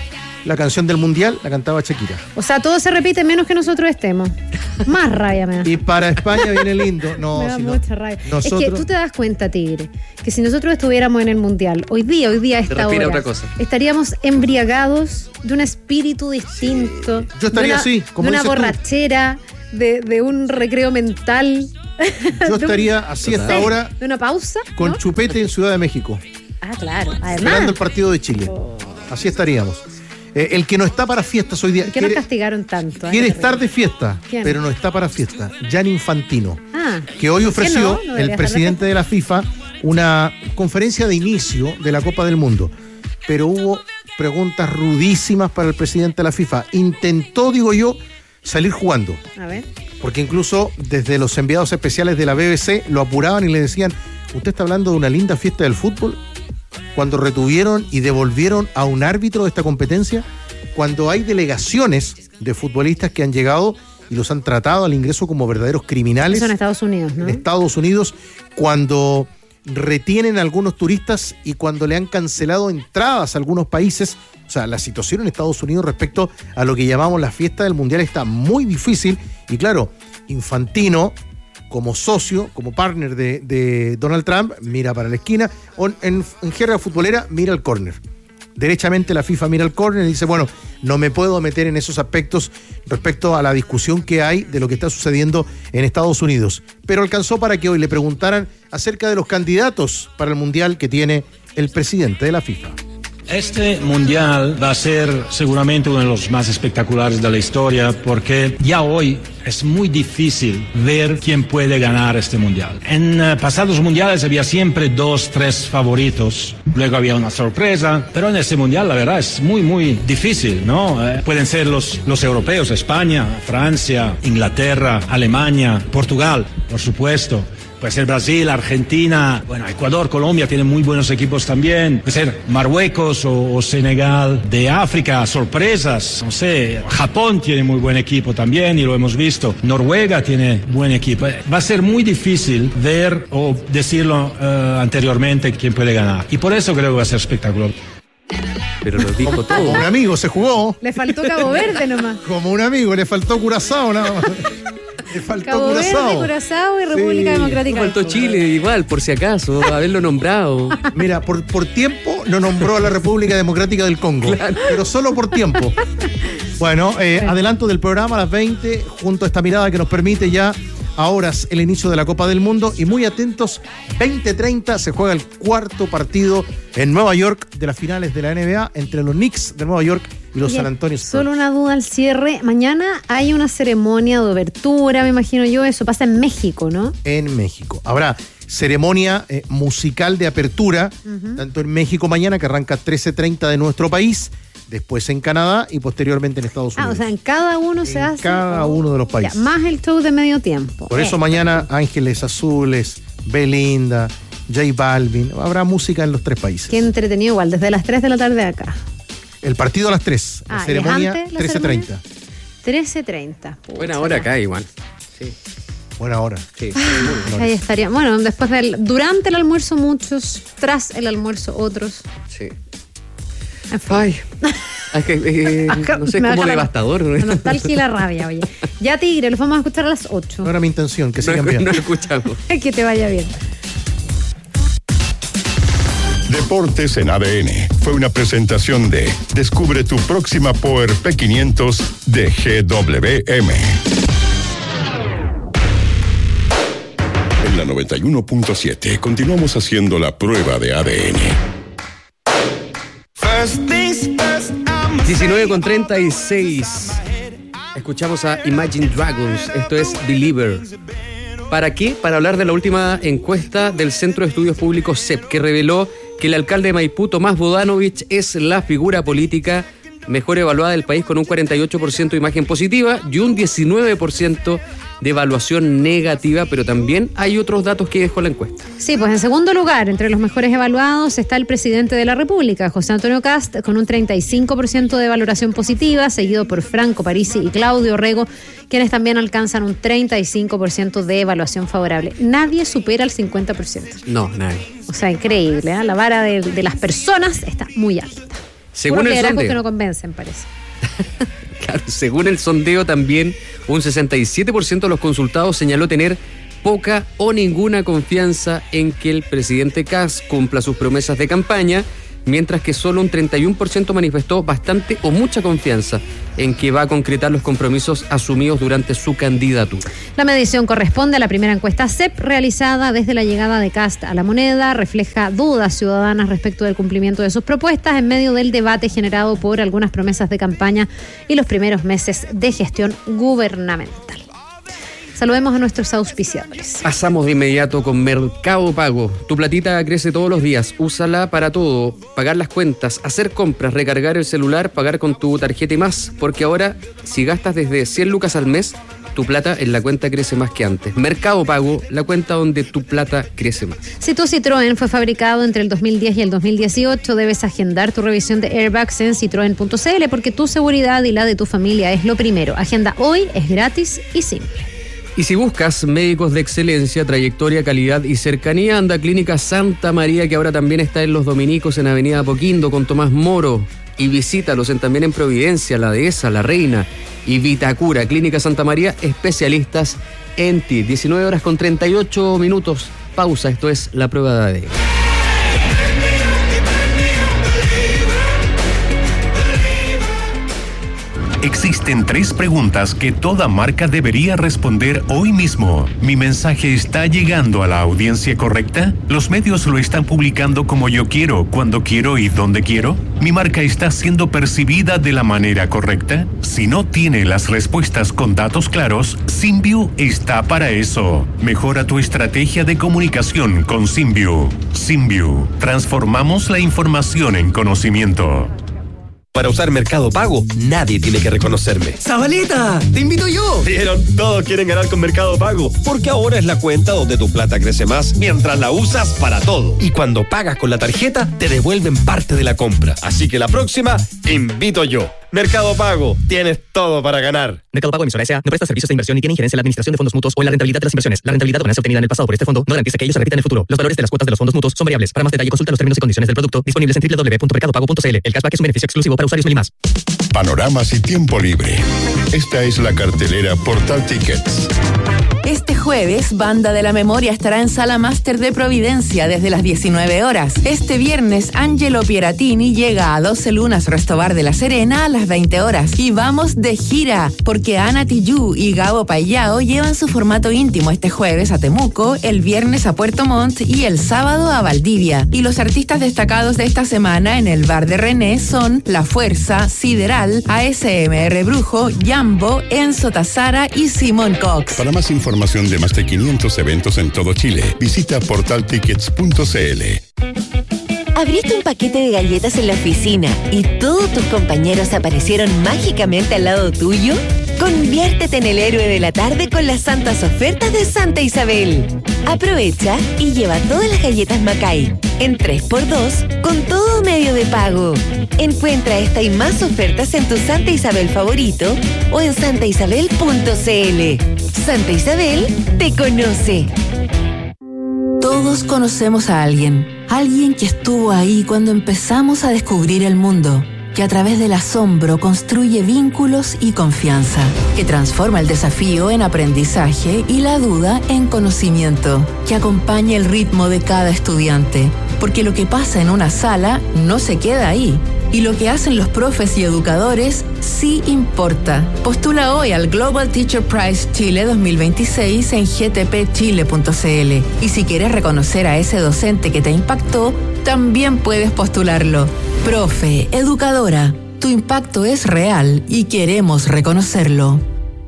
la canción del Mundial la cantaba Shakira. O sea, todo se repite menos que nosotros estemos. Más rabia me da. Y para España viene lindo. No, me da si mucha no, rabia. nosotros... Es que tú te das cuenta, Tigre, que si nosotros estuviéramos en el Mundial, hoy día, hoy día a esta hora, otra cosa. estaríamos embriagados de un espíritu distinto. Sí. Yo estaría de una, así, como de una dices tú. borrachera, de, de un recreo mental. Yo estaría así hasta ahora. De una pausa. Con ¿no? chupete en Ciudad de México. Ah, claro. Además. Esperando el partido de Chile. Oh. Así estaríamos. Eh, el que no está para fiestas hoy día. ¿Por qué nos castigaron tanto? Quiere estar de fiesta, ¿Quién? pero no está para fiesta. Gianni Infantino. Ah, que hoy ofreció no? No el presidente de la FIFA una conferencia de inicio de la Copa del Mundo. Pero hubo preguntas rudísimas para el presidente de la FIFA. Intentó, digo yo, salir jugando. A ver. Porque incluso desde los enviados especiales de la B B C lo apuraban y le decían, ¿usted está hablando de una linda fiesta del fútbol? Cuando retuvieron y devolvieron a un árbitro de esta competencia, cuando hay delegaciones de futbolistas que han llegado y los han tratado al ingreso como verdaderos criminales. Eso en Estados Unidos, ¿no? En Estados Unidos, cuando retienen a algunos turistas y cuando le han cancelado entradas a algunos países. O sea, la situación en Estados Unidos respecto a lo que llamamos la fiesta del Mundial está muy difícil. Y claro, Infantino, como socio, como partner de, de Donald Trump, mira para la esquina. O en, en jerga futbolera, mira el córner. Derechamente la FIFA mira el córner y dice, bueno, no me puedo meter en esos aspectos respecto a la discusión que hay de lo que está sucediendo en Estados Unidos. Pero alcanzó para que hoy le preguntaran acerca de los candidatos para el Mundial que tiene el presidente de la FIFA. Este mundial va a ser seguramente uno de los más espectaculares de la historia porque ya hoy es muy difícil ver quién puede ganar este mundial. En uh, pasados mundiales había siempre dos, tres favoritos, luego había una sorpresa, pero en este mundial la verdad es muy, muy difícil, ¿no? Eh, pueden ser los, los europeos, España, Francia, Inglaterra, Alemania, Portugal, por supuesto. Puede ser Brasil, Argentina, bueno, Ecuador, Colombia tienen muy buenos equipos también. Puede ser Marruecos o, o Senegal. De África, sorpresas, no sé, Japón tiene muy buen equipo también y lo hemos visto. Noruega tiene buen equipo. Va a ser muy difícil ver o decirlo uh, anteriormente quién puede ganar. Y por eso creo que va a ser espectacular. Pero lo dijo todo. Como un amigo se jugó. Le faltó Cabo Verde nomás. Como un amigo, le faltó Curazao nada más. Le faltó Cabo Curazao. Verde, Curazao y República Sí. Democrática. Faltó Chile igual, por si acaso, haberlo nombrado. Mira, por, por tiempo no nombró a la República Democrática del Congo, claro. Pero solo por tiempo. Bueno, eh, adelanto del programa a las veinte, junto a esta mirada que nos permite ya a horas el inicio de la Copa del Mundo. Y muy atentos, veinte treinta se juega el cuarto partido en Nueva York de las finales de la N B A entre los Knicks de Nueva York y los Oye, San Antonio Spurs. Solo una duda al cierre. Mañana hay una ceremonia de obertura, me imagino yo. Eso pasa en México, ¿no? En México. Habrá ceremonia eh, musical de apertura, uh-huh. tanto en México mañana, que arranca trece treinta de nuestro país, después en Canadá y posteriormente en Estados Unidos. Ah, o sea, en cada uno en se hace. cada uno de los países. Ya, más el show de medio tiempo. Por eso eh. mañana Ángeles Azules, Belinda, J Balvin, habrá música en los tres países. Qué entretenido igual, desde las tres de la tarde acá. El partido a las tres, Ah, la ceremonia ¿y antes la trece treinta. trece treinta. Buena hora acá igual. Sí. Buena hora. Sí. Ahí estaría. Bueno, después del. Durante el almuerzo muchos, tras el almuerzo otros. Sí. En fin. Ay. Es que, eh, no sé, es como devastador. La nostalgia y la rabia, oye. Ya, Tigre, los vamos a escuchar a las ocho. No era mi intención, que sigan no, bien. No escuchamos. Que te vaya bien. Deportes en A D N fue una presentación de Descubre tu próxima Power P quinientos de G W M. En la noventa y uno punto siete continuamos haciendo la prueba de A D N. diecinueve con treinta y seis. Escuchamos a Imagine Dragons. Esto es Believer. ¿Para qué? Para hablar de la última encuesta del Centro de Estudios Públicos C E P, que reveló que el alcalde de Maipú, Tomás Bodanovich, es la figura política mejor evaluada del país, con un cuarenta y ocho por ciento de imagen positiva y un diecinueve por ciento de evaluación negativa, pero también hay otros datos que dejó la encuesta. Sí, pues en segundo lugar, entre los mejores evaluados está el presidente de la República, José Antonio Kast, con un treinta y cinco por ciento de valoración positiva, seguido por Franco Parisi y Claudio Rego, quienes también alcanzan un treinta y cinco por ciento de evaluación favorable. Nadie supera el cincuenta por ciento. No, nadie. O sea, increíble, ¿eh? La vara de, de las personas está muy alta. Según Puros el liderazgos sondeo. que no convencen, parece. Claro, según el sondeo también, un sesenta y siete por ciento de los consultados señaló tener poca o ninguna confianza en que el presidente Kast cumpla sus promesas de campaña, mientras que solo un treinta y uno por ciento manifestó bastante o mucha confianza en que va a concretar los compromisos asumidos durante su candidatura. La medición corresponde a la primera encuesta C E P realizada desde la llegada de Kast a la moneda. Refleja dudas ciudadanas respecto del cumplimiento de sus propuestas en medio del debate generado por algunas promesas de campaña y los primeros meses de gestión gubernamental. Saludemos a nuestros auspiciadores. Pasamos de inmediato con Mercado Pago. Tu platita crece todos los días. Úsala para todo. Pagar las cuentas, hacer compras, recargar el celular, pagar con tu tarjeta y más. Porque ahora, si gastas desde cien lucas al mes, tu plata en la cuenta crece más que antes. Mercado Pago, la cuenta donde tu plata crece más. Si tu Citroën fue fabricado entre el dos mil diez y el dos mil dieciocho, debes agendar tu revisión de airbags en citroen punto c l porque tu seguridad y la de tu familia es lo primero. Agenda hoy, es gratis y simple. Y si buscas médicos de excelencia, trayectoria, calidad y cercanía, anda a Clínica Santa María, que ahora también está en Los Dominicos, en Avenida Apoquindo, con Tomás Moro. Y visítalos en, también en Providencia, La Dehesa, La Reina y Vitacura. Clínica Santa María, especialistas en ti. diecinueve horas con treinta y ocho minutos. Pausa, esto es La Prueba de A D N. Existen tres preguntas que toda marca debería responder hoy mismo. ¿Mi mensaje está llegando a la audiencia correcta? ¿Los medios lo están publicando como yo quiero, cuando quiero y donde quiero? ¿Mi marca está siendo percibida de la manera correcta? Si no tiene las respuestas con datos claros, Symbiu está para eso. Mejora tu estrategia de comunicación con Symbiu. Symbiu. Transformamos la información en conocimiento. Para usar Mercado Pago, nadie tiene que reconocerme. ¡Zabaleta! ¡Te invito yo! ¿Vieron? Todos quieren ganar con Mercado Pago, porque ahora es la cuenta donde tu plata crece más mientras la usas para todo. Y cuando pagas con la tarjeta, te devuelven parte de la compra. Así que la próxima, te invito yo. Mercado Pago, tienes todo para ganar. Mercado Pago Emisora S A no presta servicios de inversión ni tiene injerencia en la administración de fondos mutuos o en la rentabilidad de las inversiones. La rentabilidad o ganancia obtenida en el pasado por este fondo no garantiza que ellos se repitan en el futuro. Los valores de las cuotas de los fondos mutuos son variables. Para más detalle, consulta los términos y condiciones del producto disponibles en doble u doble u doble u punto mercado pago punto c l. El cashback es un beneficio exclusivo para usuarios Melimas. Panoramas y tiempo libre. Esta es la cartelera Portal Tickets. Este jueves, Banda de la Memoria estará en Sala Máster de Providencia desde las diecinueve horas. Este viernes, Angelo Pieratini llega a doce Lunas Restobar de La Serena a las veinte horas. Y vamos de gira, porque Ana Tijoux y Gabo Payao llevan su formato íntimo este jueves a Temuco, el viernes a Puerto Montt y el sábado a Valdivia. Y los artistas destacados de esta semana en el Bar de René son La Fuerza, Sideral, A S M R Brujo, Jambo, Enzo Tazara y Simón Cox. Para más información de más de quinientos eventos en todo Chile, visita portal tickets punto c l. Abriste un paquete de galletas en la oficina y todos tus compañeros aparecieron mágicamente al lado tuyo. Conviértete en el héroe de la tarde con las santas ofertas de Santa Isabel. Aprovecha y lleva todas las galletas Macay en tres por dos con todo medio de pago. Encuentra esta y más ofertas en tu Santa Isabel favorito o en santa isabel punto c l. Santa Isabel te conoce. Todos conocemos a alguien, alguien que estuvo ahí cuando empezamos a descubrir el mundo, que a través del asombro construye vínculos y confianza, que transforma el desafío en aprendizaje y la duda en conocimiento, que acompaña el ritmo de cada estudiante, porque lo que pasa en una sala no se queda ahí. Y lo que hacen los profes y educadores sí importa. Postula hoy al Global Teacher Prize Chile dos mil veintiséis en g t p chile punto c l. Y si quieres reconocer a ese docente que te impactó, también puedes postularlo. Profe, educadora, tu impacto es real y queremos reconocerlo.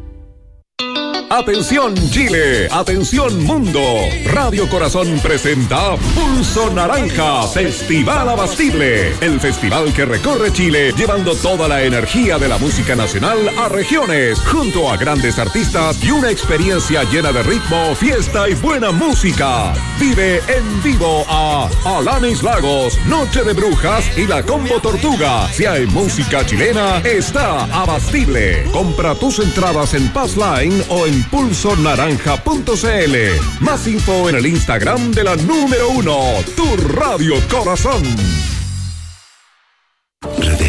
Atención Chile, atención mundo. Radio Corazón presenta Pulso Naranja, Festival Abastible. El festival que recorre Chile llevando toda la energía de la música nacional a regiones, junto a grandes artistas y una experiencia llena de ritmo, fiesta y buena música. Vive en vivo a Alanis Lagos, Noche de Brujas y La Combo Tortuga. Si hay música chilena, está Abastible. Compra tus entradas en Passline o en pulso naranja punto c l. Más info en el Instagram de la número uno, tu Radio Corazón. Red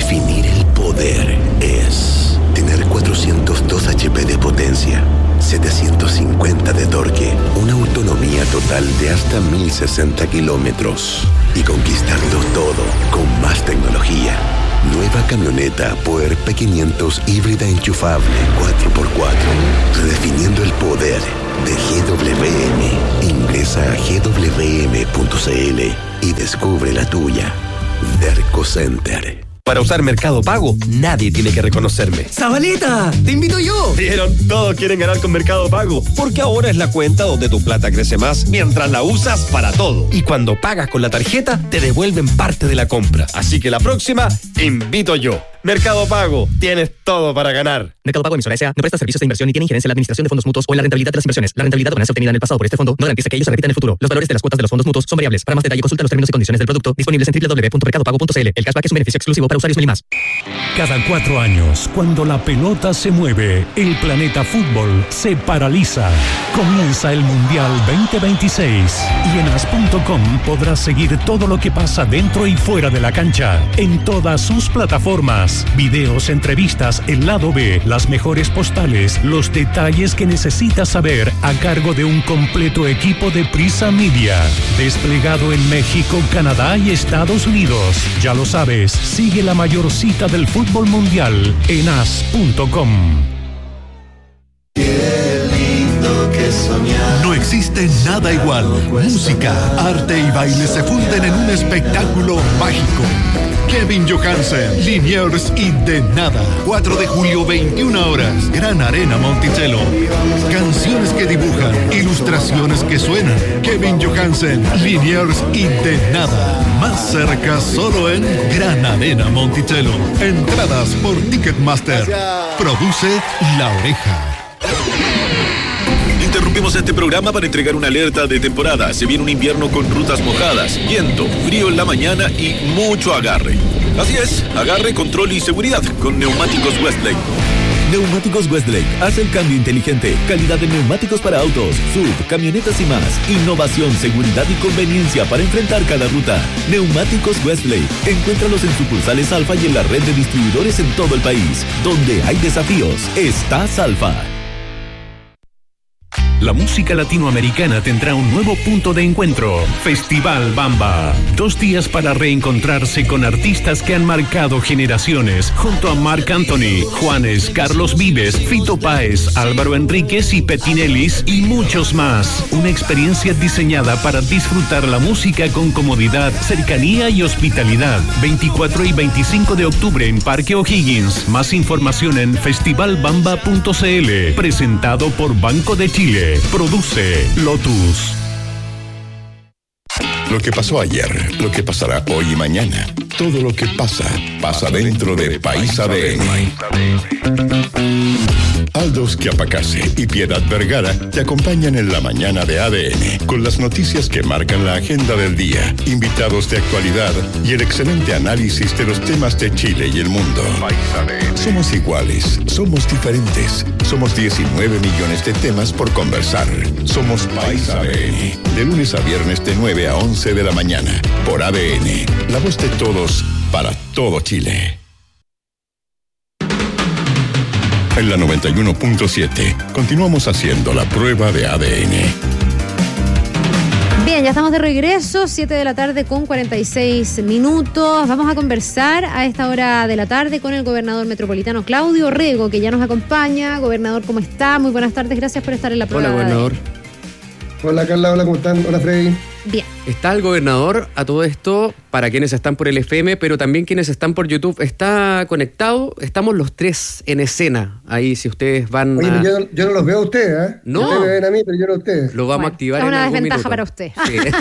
poder es tener cuatrocientos dos H P de potencia, setecientos cincuenta de torque, una autonomía total de hasta mil sesenta kilómetros y conquistarlo todo con más tecnología. Nueva camioneta Power P quinientos híbrida enchufable cuatro por cuatro, redefiniendo el poder de G W M. Ingresa a G W M punto C L y descubre la tuya. Derco Center. Para usar Mercado Pago, nadie tiene que reconocerme. ¡Zabaleta! ¡Te invito yo! ¿Vieron? Todos quieren ganar con Mercado Pago, porque ahora es la cuenta donde tu plata crece más mientras la usas para todo. Y cuando pagas con la tarjeta, te devuelven parte de la compra. Así que la próxima, invito yo. Mercado Pago, tienes todo para ganar. Mercado Pago Emisora S A no presta servicios de inversión ni tiene injerencia en la administración de fondos mutuos o en la rentabilidad de las inversiones. La rentabilidad o ganancia obtenida en el pasado por este fondo no garantiza que ellos se repitan en el futuro. Los valores de las cuotas de los fondos mutuos son variables. Para más detalle, consulta los términos y condiciones del producto disponibles en doble u doble u doble u punto mercado pago punto c l. El cashback es un beneficio exclusivo para usuarios Meli+. Cada cuatro años, cuando la pelota se mueve, el planeta fútbol se paraliza. Comienza el Mundial veinte veintiséis y en as punto com podrás seguir todo lo que pasa dentro y fuera de la cancha, en todas sus plataformas, videos, entrevistas, el lado B, las mejores postales, los detalles que necesitas saber a cargo de un completo equipo de Prisa Media, desplegado en México, Canadá y Estados Unidos. Ya lo sabes, sigue la mayor cita del fútbol mundial en as punto com. No existe nada igual. Música, arte y baile se funden en un espectáculo mágico. Kevin Johansen, Liniers y De Nada. cuatro de julio, veintiuna horas. Gran Arena Monticello. Canciones que dibujan, ilustraciones que suenan. Kevin Johansen, Liniers y De Nada. Más cerca solo en Gran Arena Monticello. Entradas por Ticketmaster. Produce La Oreja. Interrumpimos este programa para entregar una alerta de temporada. Se viene un invierno con rutas mojadas, viento, frío en la mañana y mucho agarre. Así es, agarre, control y seguridad con Neumáticos Westlake. Neumáticos Westlake hace el cambio inteligente. Calidad de neumáticos para autos, S U V, camionetas y más. Innovación, seguridad y conveniencia para enfrentar cada ruta. Neumáticos Westlake. Encuéntralos en sucursales Alfa y en la red de distribuidores en todo el país. Donde hay desafíos, estás Alfa. La música latinoamericana tendrá un nuevo punto de encuentro. Festival Bamba. Dos días para reencontrarse con artistas que han marcado generaciones, junto a Marc Anthony, Juanes, Carlos Vives, Fito Páez, Álvaro Enríquez y Petinelis y muchos más. Una experiencia diseñada para disfrutar la música con comodidad, cercanía y hospitalidad. veinticuatro y veinticinco de octubre en Parque O'Higgins. Más información en festival bamba punto c l. Presentado por Banco de Chile. Produce Lotus. Lo que pasó ayer, lo que pasará hoy y mañana. Todo lo que pasa, pasa dentro de País A D N. Aldos Chiapacase y Piedad Vergara te acompañan en la mañana de A D N con las noticias que marcan la agenda del día, invitados de actualidad y el excelente análisis de los temas de Chile y el mundo. Somos iguales, somos diferentes, somos diecinueve millones de temas por conversar. Somos País A D N, de lunes a viernes de nueve a once de la mañana, por A D N, la voz de todos para todo Chile. En la noventa y uno punto siete, continuamos haciendo la prueba de A D N. Bien, ya estamos de regreso, siete de la tarde con cuarenta y seis minutos. Vamos a conversar a esta hora de la tarde con el gobernador metropolitano Claudio Rego, que ya nos acompaña. Gobernador, ¿cómo está? Muy buenas tardes, gracias por estar en la prueba. Hola, gobernador. Hola, Carla, hola, ¿cómo están? Hola, Freddy. Bien. Está el gobernador a todo esto, para quienes están por el F M, pero también quienes están por YouTube. Está conectado, estamos los tres en escena. Ahí, si ustedes van Oye, a... yo, yo no los veo a ustedes, ¿eh? No. Ustedes me ven a mí, pero yo no a ustedes. Lo vamos bueno, a activar es en una algún desventaja minuto. para usted.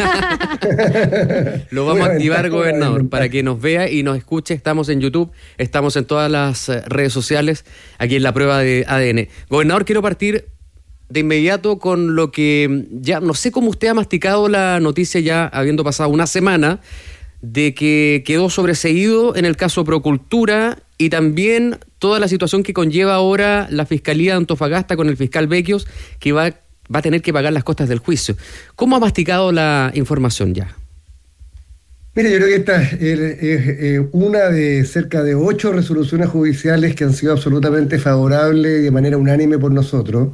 Sí. Lo vamos a activar, gobernador, para que nos vea y nos escuche. Estamos en YouTube, estamos en todas las redes sociales, aquí en la prueba de A D N. Gobernador, quiero partir de inmediato con lo que ya, no sé cómo usted ha masticado la noticia ya habiendo pasado una semana, de que quedó sobreseído en el caso Procultura y también toda la situación que conlleva ahora la Fiscalía de Antofagasta con el fiscal Becchios, que va, va a tener que pagar las costas del juicio. ¿Cómo ha masticado la información ya? Mire, yo creo que esta es, es una de cerca de ocho resoluciones judiciales que han sido absolutamente favorables de manera unánime por nosotros.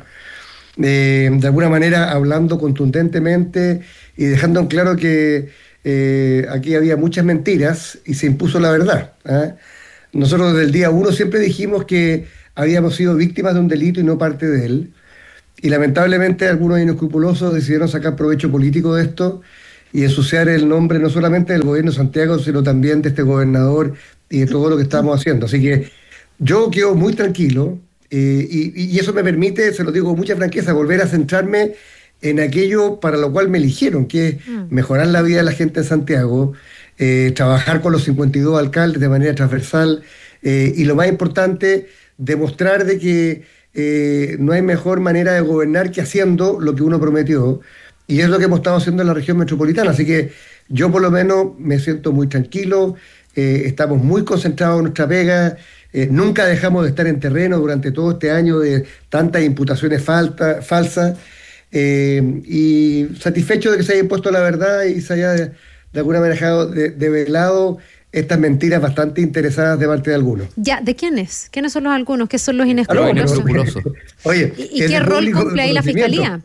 Eh, de alguna manera hablando contundentemente y dejando en claro que eh, aquí había muchas mentiras y se impuso la verdad, ¿eh? Nosotros desde el día uno siempre dijimos que habíamos sido víctimas de un delito y no parte de él, y lamentablemente algunos inescrupulosos decidieron sacar provecho político de esto y ensuciar el nombre no solamente del gobierno de Santiago, sino también de este gobernador y de todo lo que estamos haciendo. Así que yo quedo muy tranquilo. Eh, y, y eso me permite, se lo digo con mucha franqueza, volver a centrarme en aquello para lo cual me eligieron, que es mejorar la vida de la gente en Santiago, eh, trabajar con los cincuenta y dos alcaldes de manera transversal, eh, y lo más importante, demostrar de que eh, no hay mejor manera de gobernar que haciendo lo que uno prometió, y es lo que hemos estado haciendo en la región metropolitana. Así que yo por lo menos me siento muy tranquilo, eh, estamos muy concentrados en nuestra pega. Eh, nunca dejamos de estar en terreno durante todo este año de tantas imputaciones falta, falsas, eh, y satisfecho de que se haya impuesto la verdad y se haya de, de alguna manera dejado de, develado estas mentiras bastante interesadas de parte de algunos. Ya, ¿de quiénes? ¿Quiénes son los algunos? ¿Qué son los inescrupulosos? Oye, ¿Y, y qué rol cumple ahí la Fiscalía?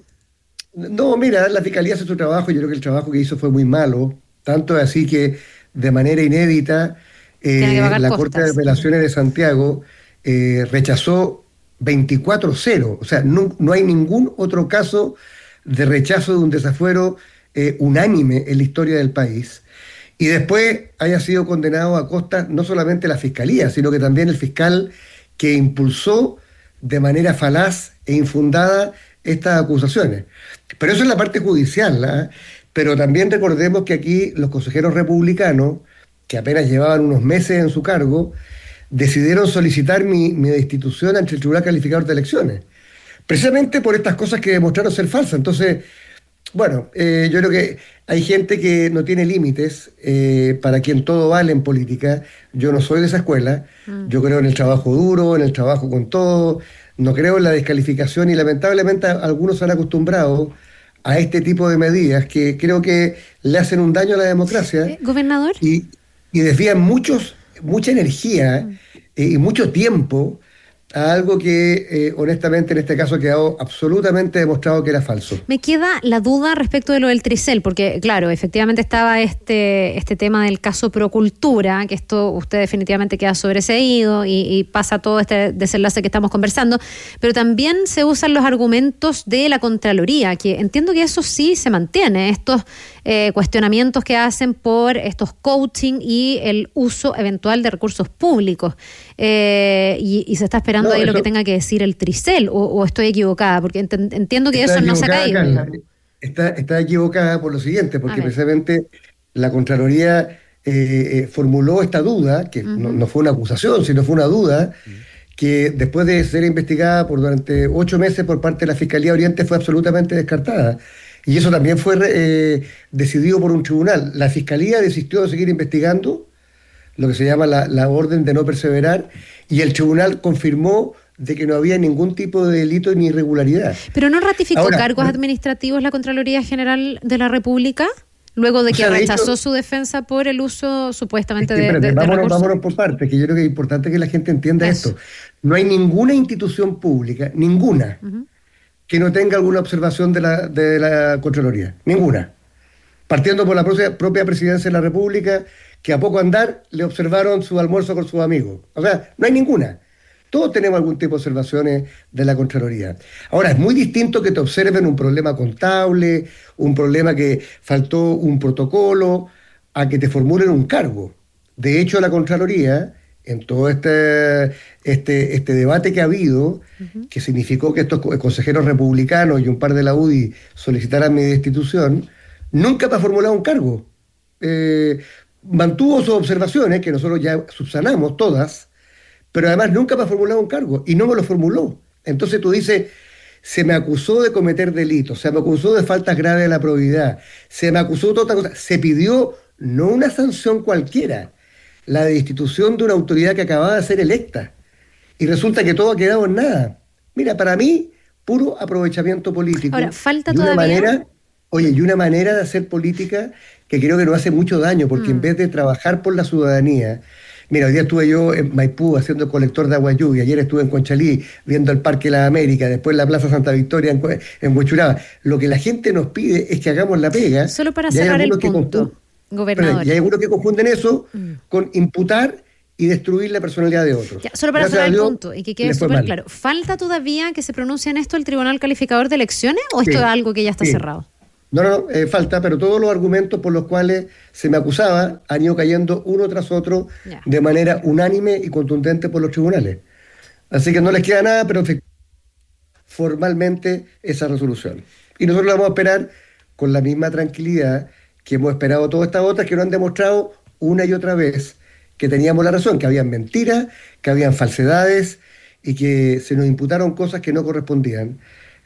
No, mira, la Fiscalía hace su trabajo. Yo creo que el trabajo que hizo fue muy malo, tanto es así que de manera inédita Eh, la Corte de Apelaciones de Santiago eh, rechazó veinticuatro cero, o sea, no, no hay ningún otro caso de rechazo de un desafuero eh, unánime en la historia del país, y después haya sido condenado a costa no solamente la Fiscalía, sino que también el fiscal que impulsó de manera falaz e infundada estas acusaciones. Pero eso es la parte judicial, ¿eh? Pero también recordemos que aquí los consejeros republicanos, que apenas llevaban unos meses en su cargo, decidieron solicitar mi, mi destitución ante el Tribunal Calificador de Elecciones, precisamente por estas cosas que demostraron ser falsas. Entonces, bueno, eh, yo creo que hay gente que no tiene límites, eh, para quien todo vale en política. Yo no soy de esa escuela, mm. yo creo en el trabajo duro, en el trabajo con todo, no creo en la descalificación, y lamentablemente algunos se han acostumbrado a este tipo de medidas que creo que le hacen un daño a la democracia. ¿Eh, gobernador? Y, y desvían muchos, mucha energía mm. eh, y mucho tiempo a algo que eh, honestamente en este caso ha quedado absolutamente demostrado que era falso. Me queda la duda respecto de lo del Tricel, porque claro, efectivamente estaba este este tema del caso Procultura, que esto usted definitivamente queda sobreseído y, y pasa todo este desenlace que estamos conversando, pero también se usan los argumentos de la Contraloría, que entiendo que eso sí se mantiene, estos eh, cuestionamientos que hacen por estos coaching y el uso eventual de recursos públicos, eh, y, y se está esperando No, ahí lo que tenga que decir el Tricel, o, o estoy equivocada, porque ent- entiendo que eso no se ha caído. Carla, está, está equivocada por lo siguiente, porque precisamente la Contraloría eh, eh, formuló esta duda, que uh-huh. no, no fue una acusación, sino fue una duda, uh-huh. que después de ser investigada por durante ocho meses por parte de la Fiscalía Oriente fue absolutamente descartada. Y eso también fue eh, decidido por un tribunal. La Fiscalía desistió de seguir investigando, lo que se llama la, la orden de no perseverar, y el tribunal confirmó de que no había ningún tipo de delito ni irregularidad. ¿Pero no ratificó Ahora, cargos administrativos la Contraloría General de la República? Luego de que o sea, de rechazó hecho, su defensa por el uso supuestamente es que, de, de, vámonos, de recursos. Vámonos por partes, que yo creo que es importante que la gente entienda Eso. esto. No hay ninguna institución pública, ninguna, uh-huh. que no tenga alguna observación de la, de la Contraloría. Ninguna. Partiendo por la propia, propia Presidencia de la República, que a poco andar le observaron su almuerzo con sus amigos. O sea, no hay ninguna. Todos tenemos algún tipo de observaciones de la Contraloría. Ahora, es muy distinto que te observen un problema contable, un problema que faltó un protocolo, a que te formulen un cargo. De hecho, la Contraloría, en todo este, este, este debate que ha habido, uh-huh. que significó que estos consejeros republicanos y un par de la U D I solicitaran mi destitución, nunca me ha formulado un cargo. Eh, mantuvo sus observaciones, que nosotros ya subsanamos todas, pero además nunca me ha formulado un cargo, y no me lo formuló. Entonces tú dices, se me acusó de cometer delitos, se me acusó de faltas graves de la probidad, se me acusó de otra cosa, se pidió no una sanción cualquiera, la destitución de una autoridad que acababa de ser electa, y resulta que todo ha quedado en nada. Mira, para mí, puro aprovechamiento político. Ahora, falta de una todavía... manera Oye, y una manera de hacer política que creo que nos hace mucho daño, porque mm. en vez de trabajar por la ciudadanía, mira, hoy día estuve yo en Maipú haciendo colector de agua lluvia, ayer estuve en Conchalí viendo el Parque La América, después la Plaza Santa Victoria en, en Huechuraba. Lo que la gente nos pide es que hagamos la pega. Solo para cerrar el punto, gobernador. Y hay algunos que confunden eso mm. con imputar y destruir la personalidad de otros. Ya, solo para Gracias cerrar el punto y que quede súper claro. ¿Falta todavía que se pronuncie en esto el Tribunal Calificador de Elecciones o esto sí. es algo que ya está sí. cerrado? No, no, no eh, falta, pero todos los argumentos por los cuales se me acusaba han ido cayendo uno tras otro ya. de manera unánime y contundente por los tribunales. Así que no les queda nada, pero formalmente esa resolución. Y nosotros la vamos a esperar con la misma tranquilidad que hemos esperado todas estas otras que nos han demostrado una y otra vez que teníamos la razón, que habían mentiras, que habían falsedades y que se nos imputaron cosas que no correspondían.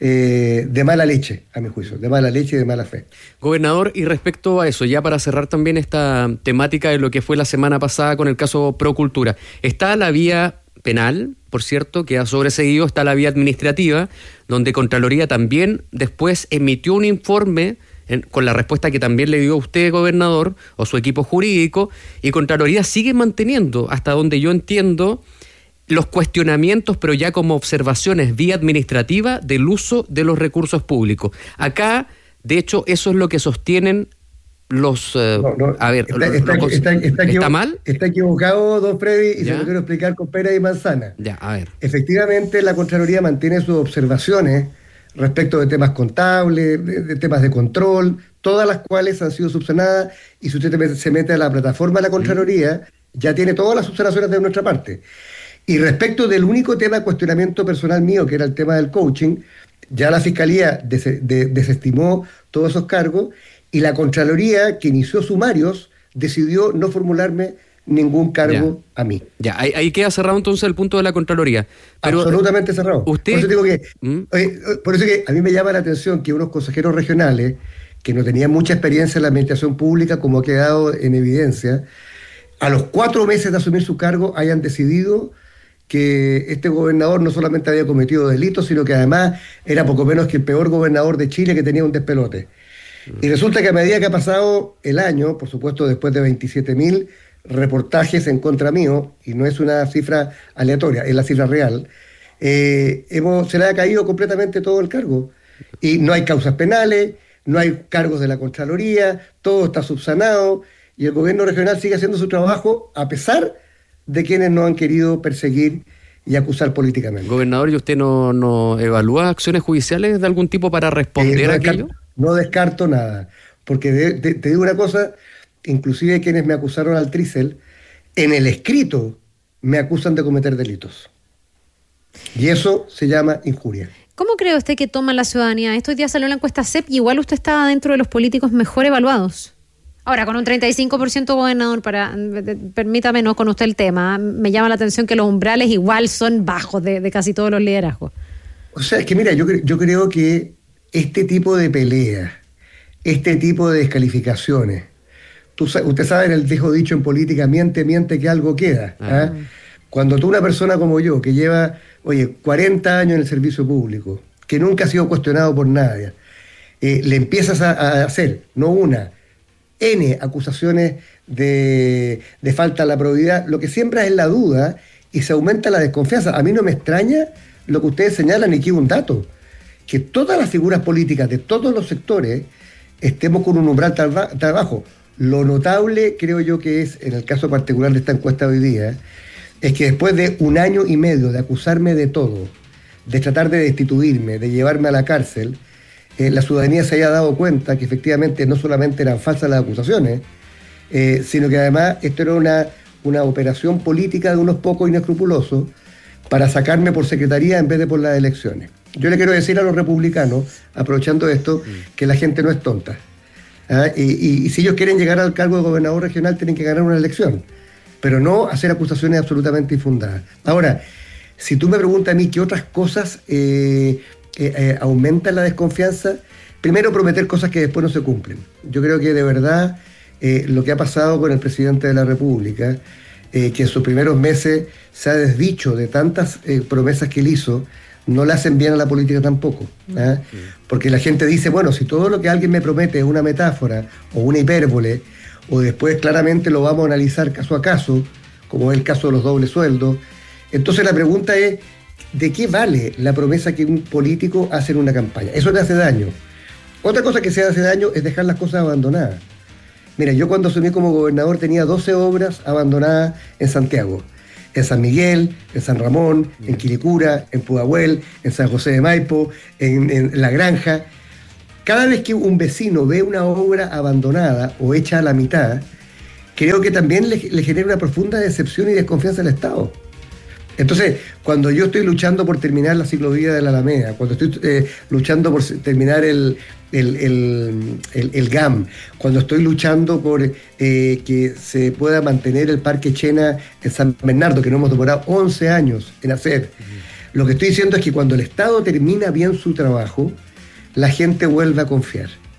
Eh, de mala leche, a mi juicio, de mala leche y de mala fe. Gobernador, y respecto a eso, ya para cerrar también esta temática de lo que fue la semana pasada con el caso Procultura, está la vía penal, por cierto, que ha sobreseído, está la vía administrativa, donde Contraloría también después emitió un informe en, con la respuesta que también le dio a usted, gobernador, o su equipo jurídico, y Contraloría sigue manteniendo, hasta donde yo entiendo, los cuestionamientos, pero ya como observaciones vía administrativa del uso de los recursos públicos. Acá, de hecho, eso es lo que sostienen los... Eh, no, no, a ver, está, los, está, los, está, está, ¿está mal? Está equivocado, don Freddy, y ¿Ya? se lo quiero explicar con pera y manzana. Ya, a ver. Efectivamente, la Contraloría mantiene sus observaciones respecto de temas contables, de, de temas de control, todas las cuales han sido subsanadas, y si usted se mete a la plataforma de la Contraloría, mm. ya tiene todas las subsanaciones de nuestra parte. Y respecto del único tema de cuestionamiento personal mío, que era el tema del coaching, ya la Fiscalía des- de- desestimó todos esos cargos y la Contraloría, que inició sumarios, decidió no formularme ningún cargo ya. a mí. Ya, ahí, ahí queda cerrado entonces el punto de la Contraloría. Pero, absolutamente cerrado. Usted... Por eso digo que, ¿Mm? oye, por eso que a mí me llama la atención que unos consejeros regionales, que no tenían mucha experiencia en la administración pública, como ha quedado en evidencia, a los cuatro meses de asumir su cargo hayan decidido que este gobernador no solamente había cometido delitos, sino que además era poco menos que el peor gobernador de Chile, que tenía un despelote. Y resulta que a medida que ha pasado el año, por supuesto después de veintisiete mil reportajes en contra mío, y no es una cifra aleatoria, es la cifra real, eh, hemos, se le ha caído completamente todo el cargo. Y no hay causas penales, no hay cargos de la Contraloría, todo está subsanado, y el gobierno regional sigue haciendo su trabajo a pesar de quienes no han querido perseguir y acusar políticamente. Gobernador, ¿y usted no, no evalúa acciones judiciales de algún tipo para responder eh, no a aquello? Descarto, no descarto nada, porque de, de, te digo una cosa, inclusive quienes me acusaron al Trícel, en el escrito me acusan de cometer delitos. Y eso se llama injuria. ¿Cómo cree usted que toma la ciudadanía? Estos días salió la encuesta C E P y igual usted estaba dentro de los políticos mejor evaluados. Ahora, con un treinta y cinco por ciento gobernador, para, permítame, no con usted el tema, me llama la atención que los umbrales igual son bajos de, de casi todos los liderazgos. O sea, es que mira, yo, yo creo que este tipo de peleas, este tipo de descalificaciones, tú, usted sabe el viejo dicho en política, miente, miente que algo queda. ¿Ah? Uh-huh. Cuando tú, una persona como yo, que lleva, oye, cuarenta años en el servicio público, que nunca ha sido cuestionado por nadie, eh, le empiezas a, a hacer, no una, N acusaciones de, de falta a la probidad, lo que siembra es la duda y se aumenta la desconfianza. A mí no me extraña lo que ustedes señalan, y aquí un dato, que todas las figuras políticas de todos los sectores estemos con un umbral tan, tan bajo. Lo notable, creo yo, que es, en el caso particular de esta encuesta hoy día, es que después de un año y medio de acusarme de todo, de tratar de destituirme, de llevarme a la cárcel, Eh, la ciudadanía se haya dado cuenta que efectivamente no solamente eran falsas las acusaciones, eh, sino que además esto era una, una operación política de unos pocos inescrupulosos para sacarme por secretaría en vez de por las elecciones. Yo le quiero decir a los republicanos, aprovechando esto, mm. que la gente no es tonta. ¿Ah? Y, y, y si ellos quieren llegar al cargo de gobernador regional, tienen que ganar una elección, pero no hacer acusaciones absolutamente infundadas. Ahora, si tú me preguntas a mí qué otras cosas Eh, Eh, eh, aumenta la desconfianza, primero prometer cosas que después no se cumplen. Yo creo que de verdad eh, lo que ha pasado con el presidente de la República, eh, que en sus primeros meses se ha desdicho de tantas eh, promesas que él hizo, no le hacen bien a la política tampoco. ¿eh? Porque la gente dice, bueno, si todo lo que alguien me promete es una metáfora o una hipérbole, o después claramente lo vamos a analizar caso a caso, como es el caso de los dobles sueldos, entonces la pregunta es, ¿de qué vale la promesa que un político hace en una campaña? Eso le hace daño. Otra cosa que se hace daño es dejar las cosas abandonadas. Mira, yo cuando asumí como gobernador tenía doce obras abandonadas en Santiago. En San Miguel, en San Ramón, en Quilicura, en Pudahuel, en San José de Maipo, en, en La Granja. Cada vez que un vecino ve una obra abandonada o hecha a la mitad, creo que también le, le genera una profunda decepción y desconfianza al Estado. Entonces, cuando yo estoy luchando por terminar la ciclovía de la Alameda, cuando estoy eh, luchando por terminar el, el, el, el, el G A M, cuando estoy luchando por eh, que se pueda mantener el Parque Chena en San Bernardo, que no hemos demorado once años en hacer, uh-huh. Lo que estoy diciendo es que cuando el Estado termina bien su trabajo, la gente vuelve a confiar.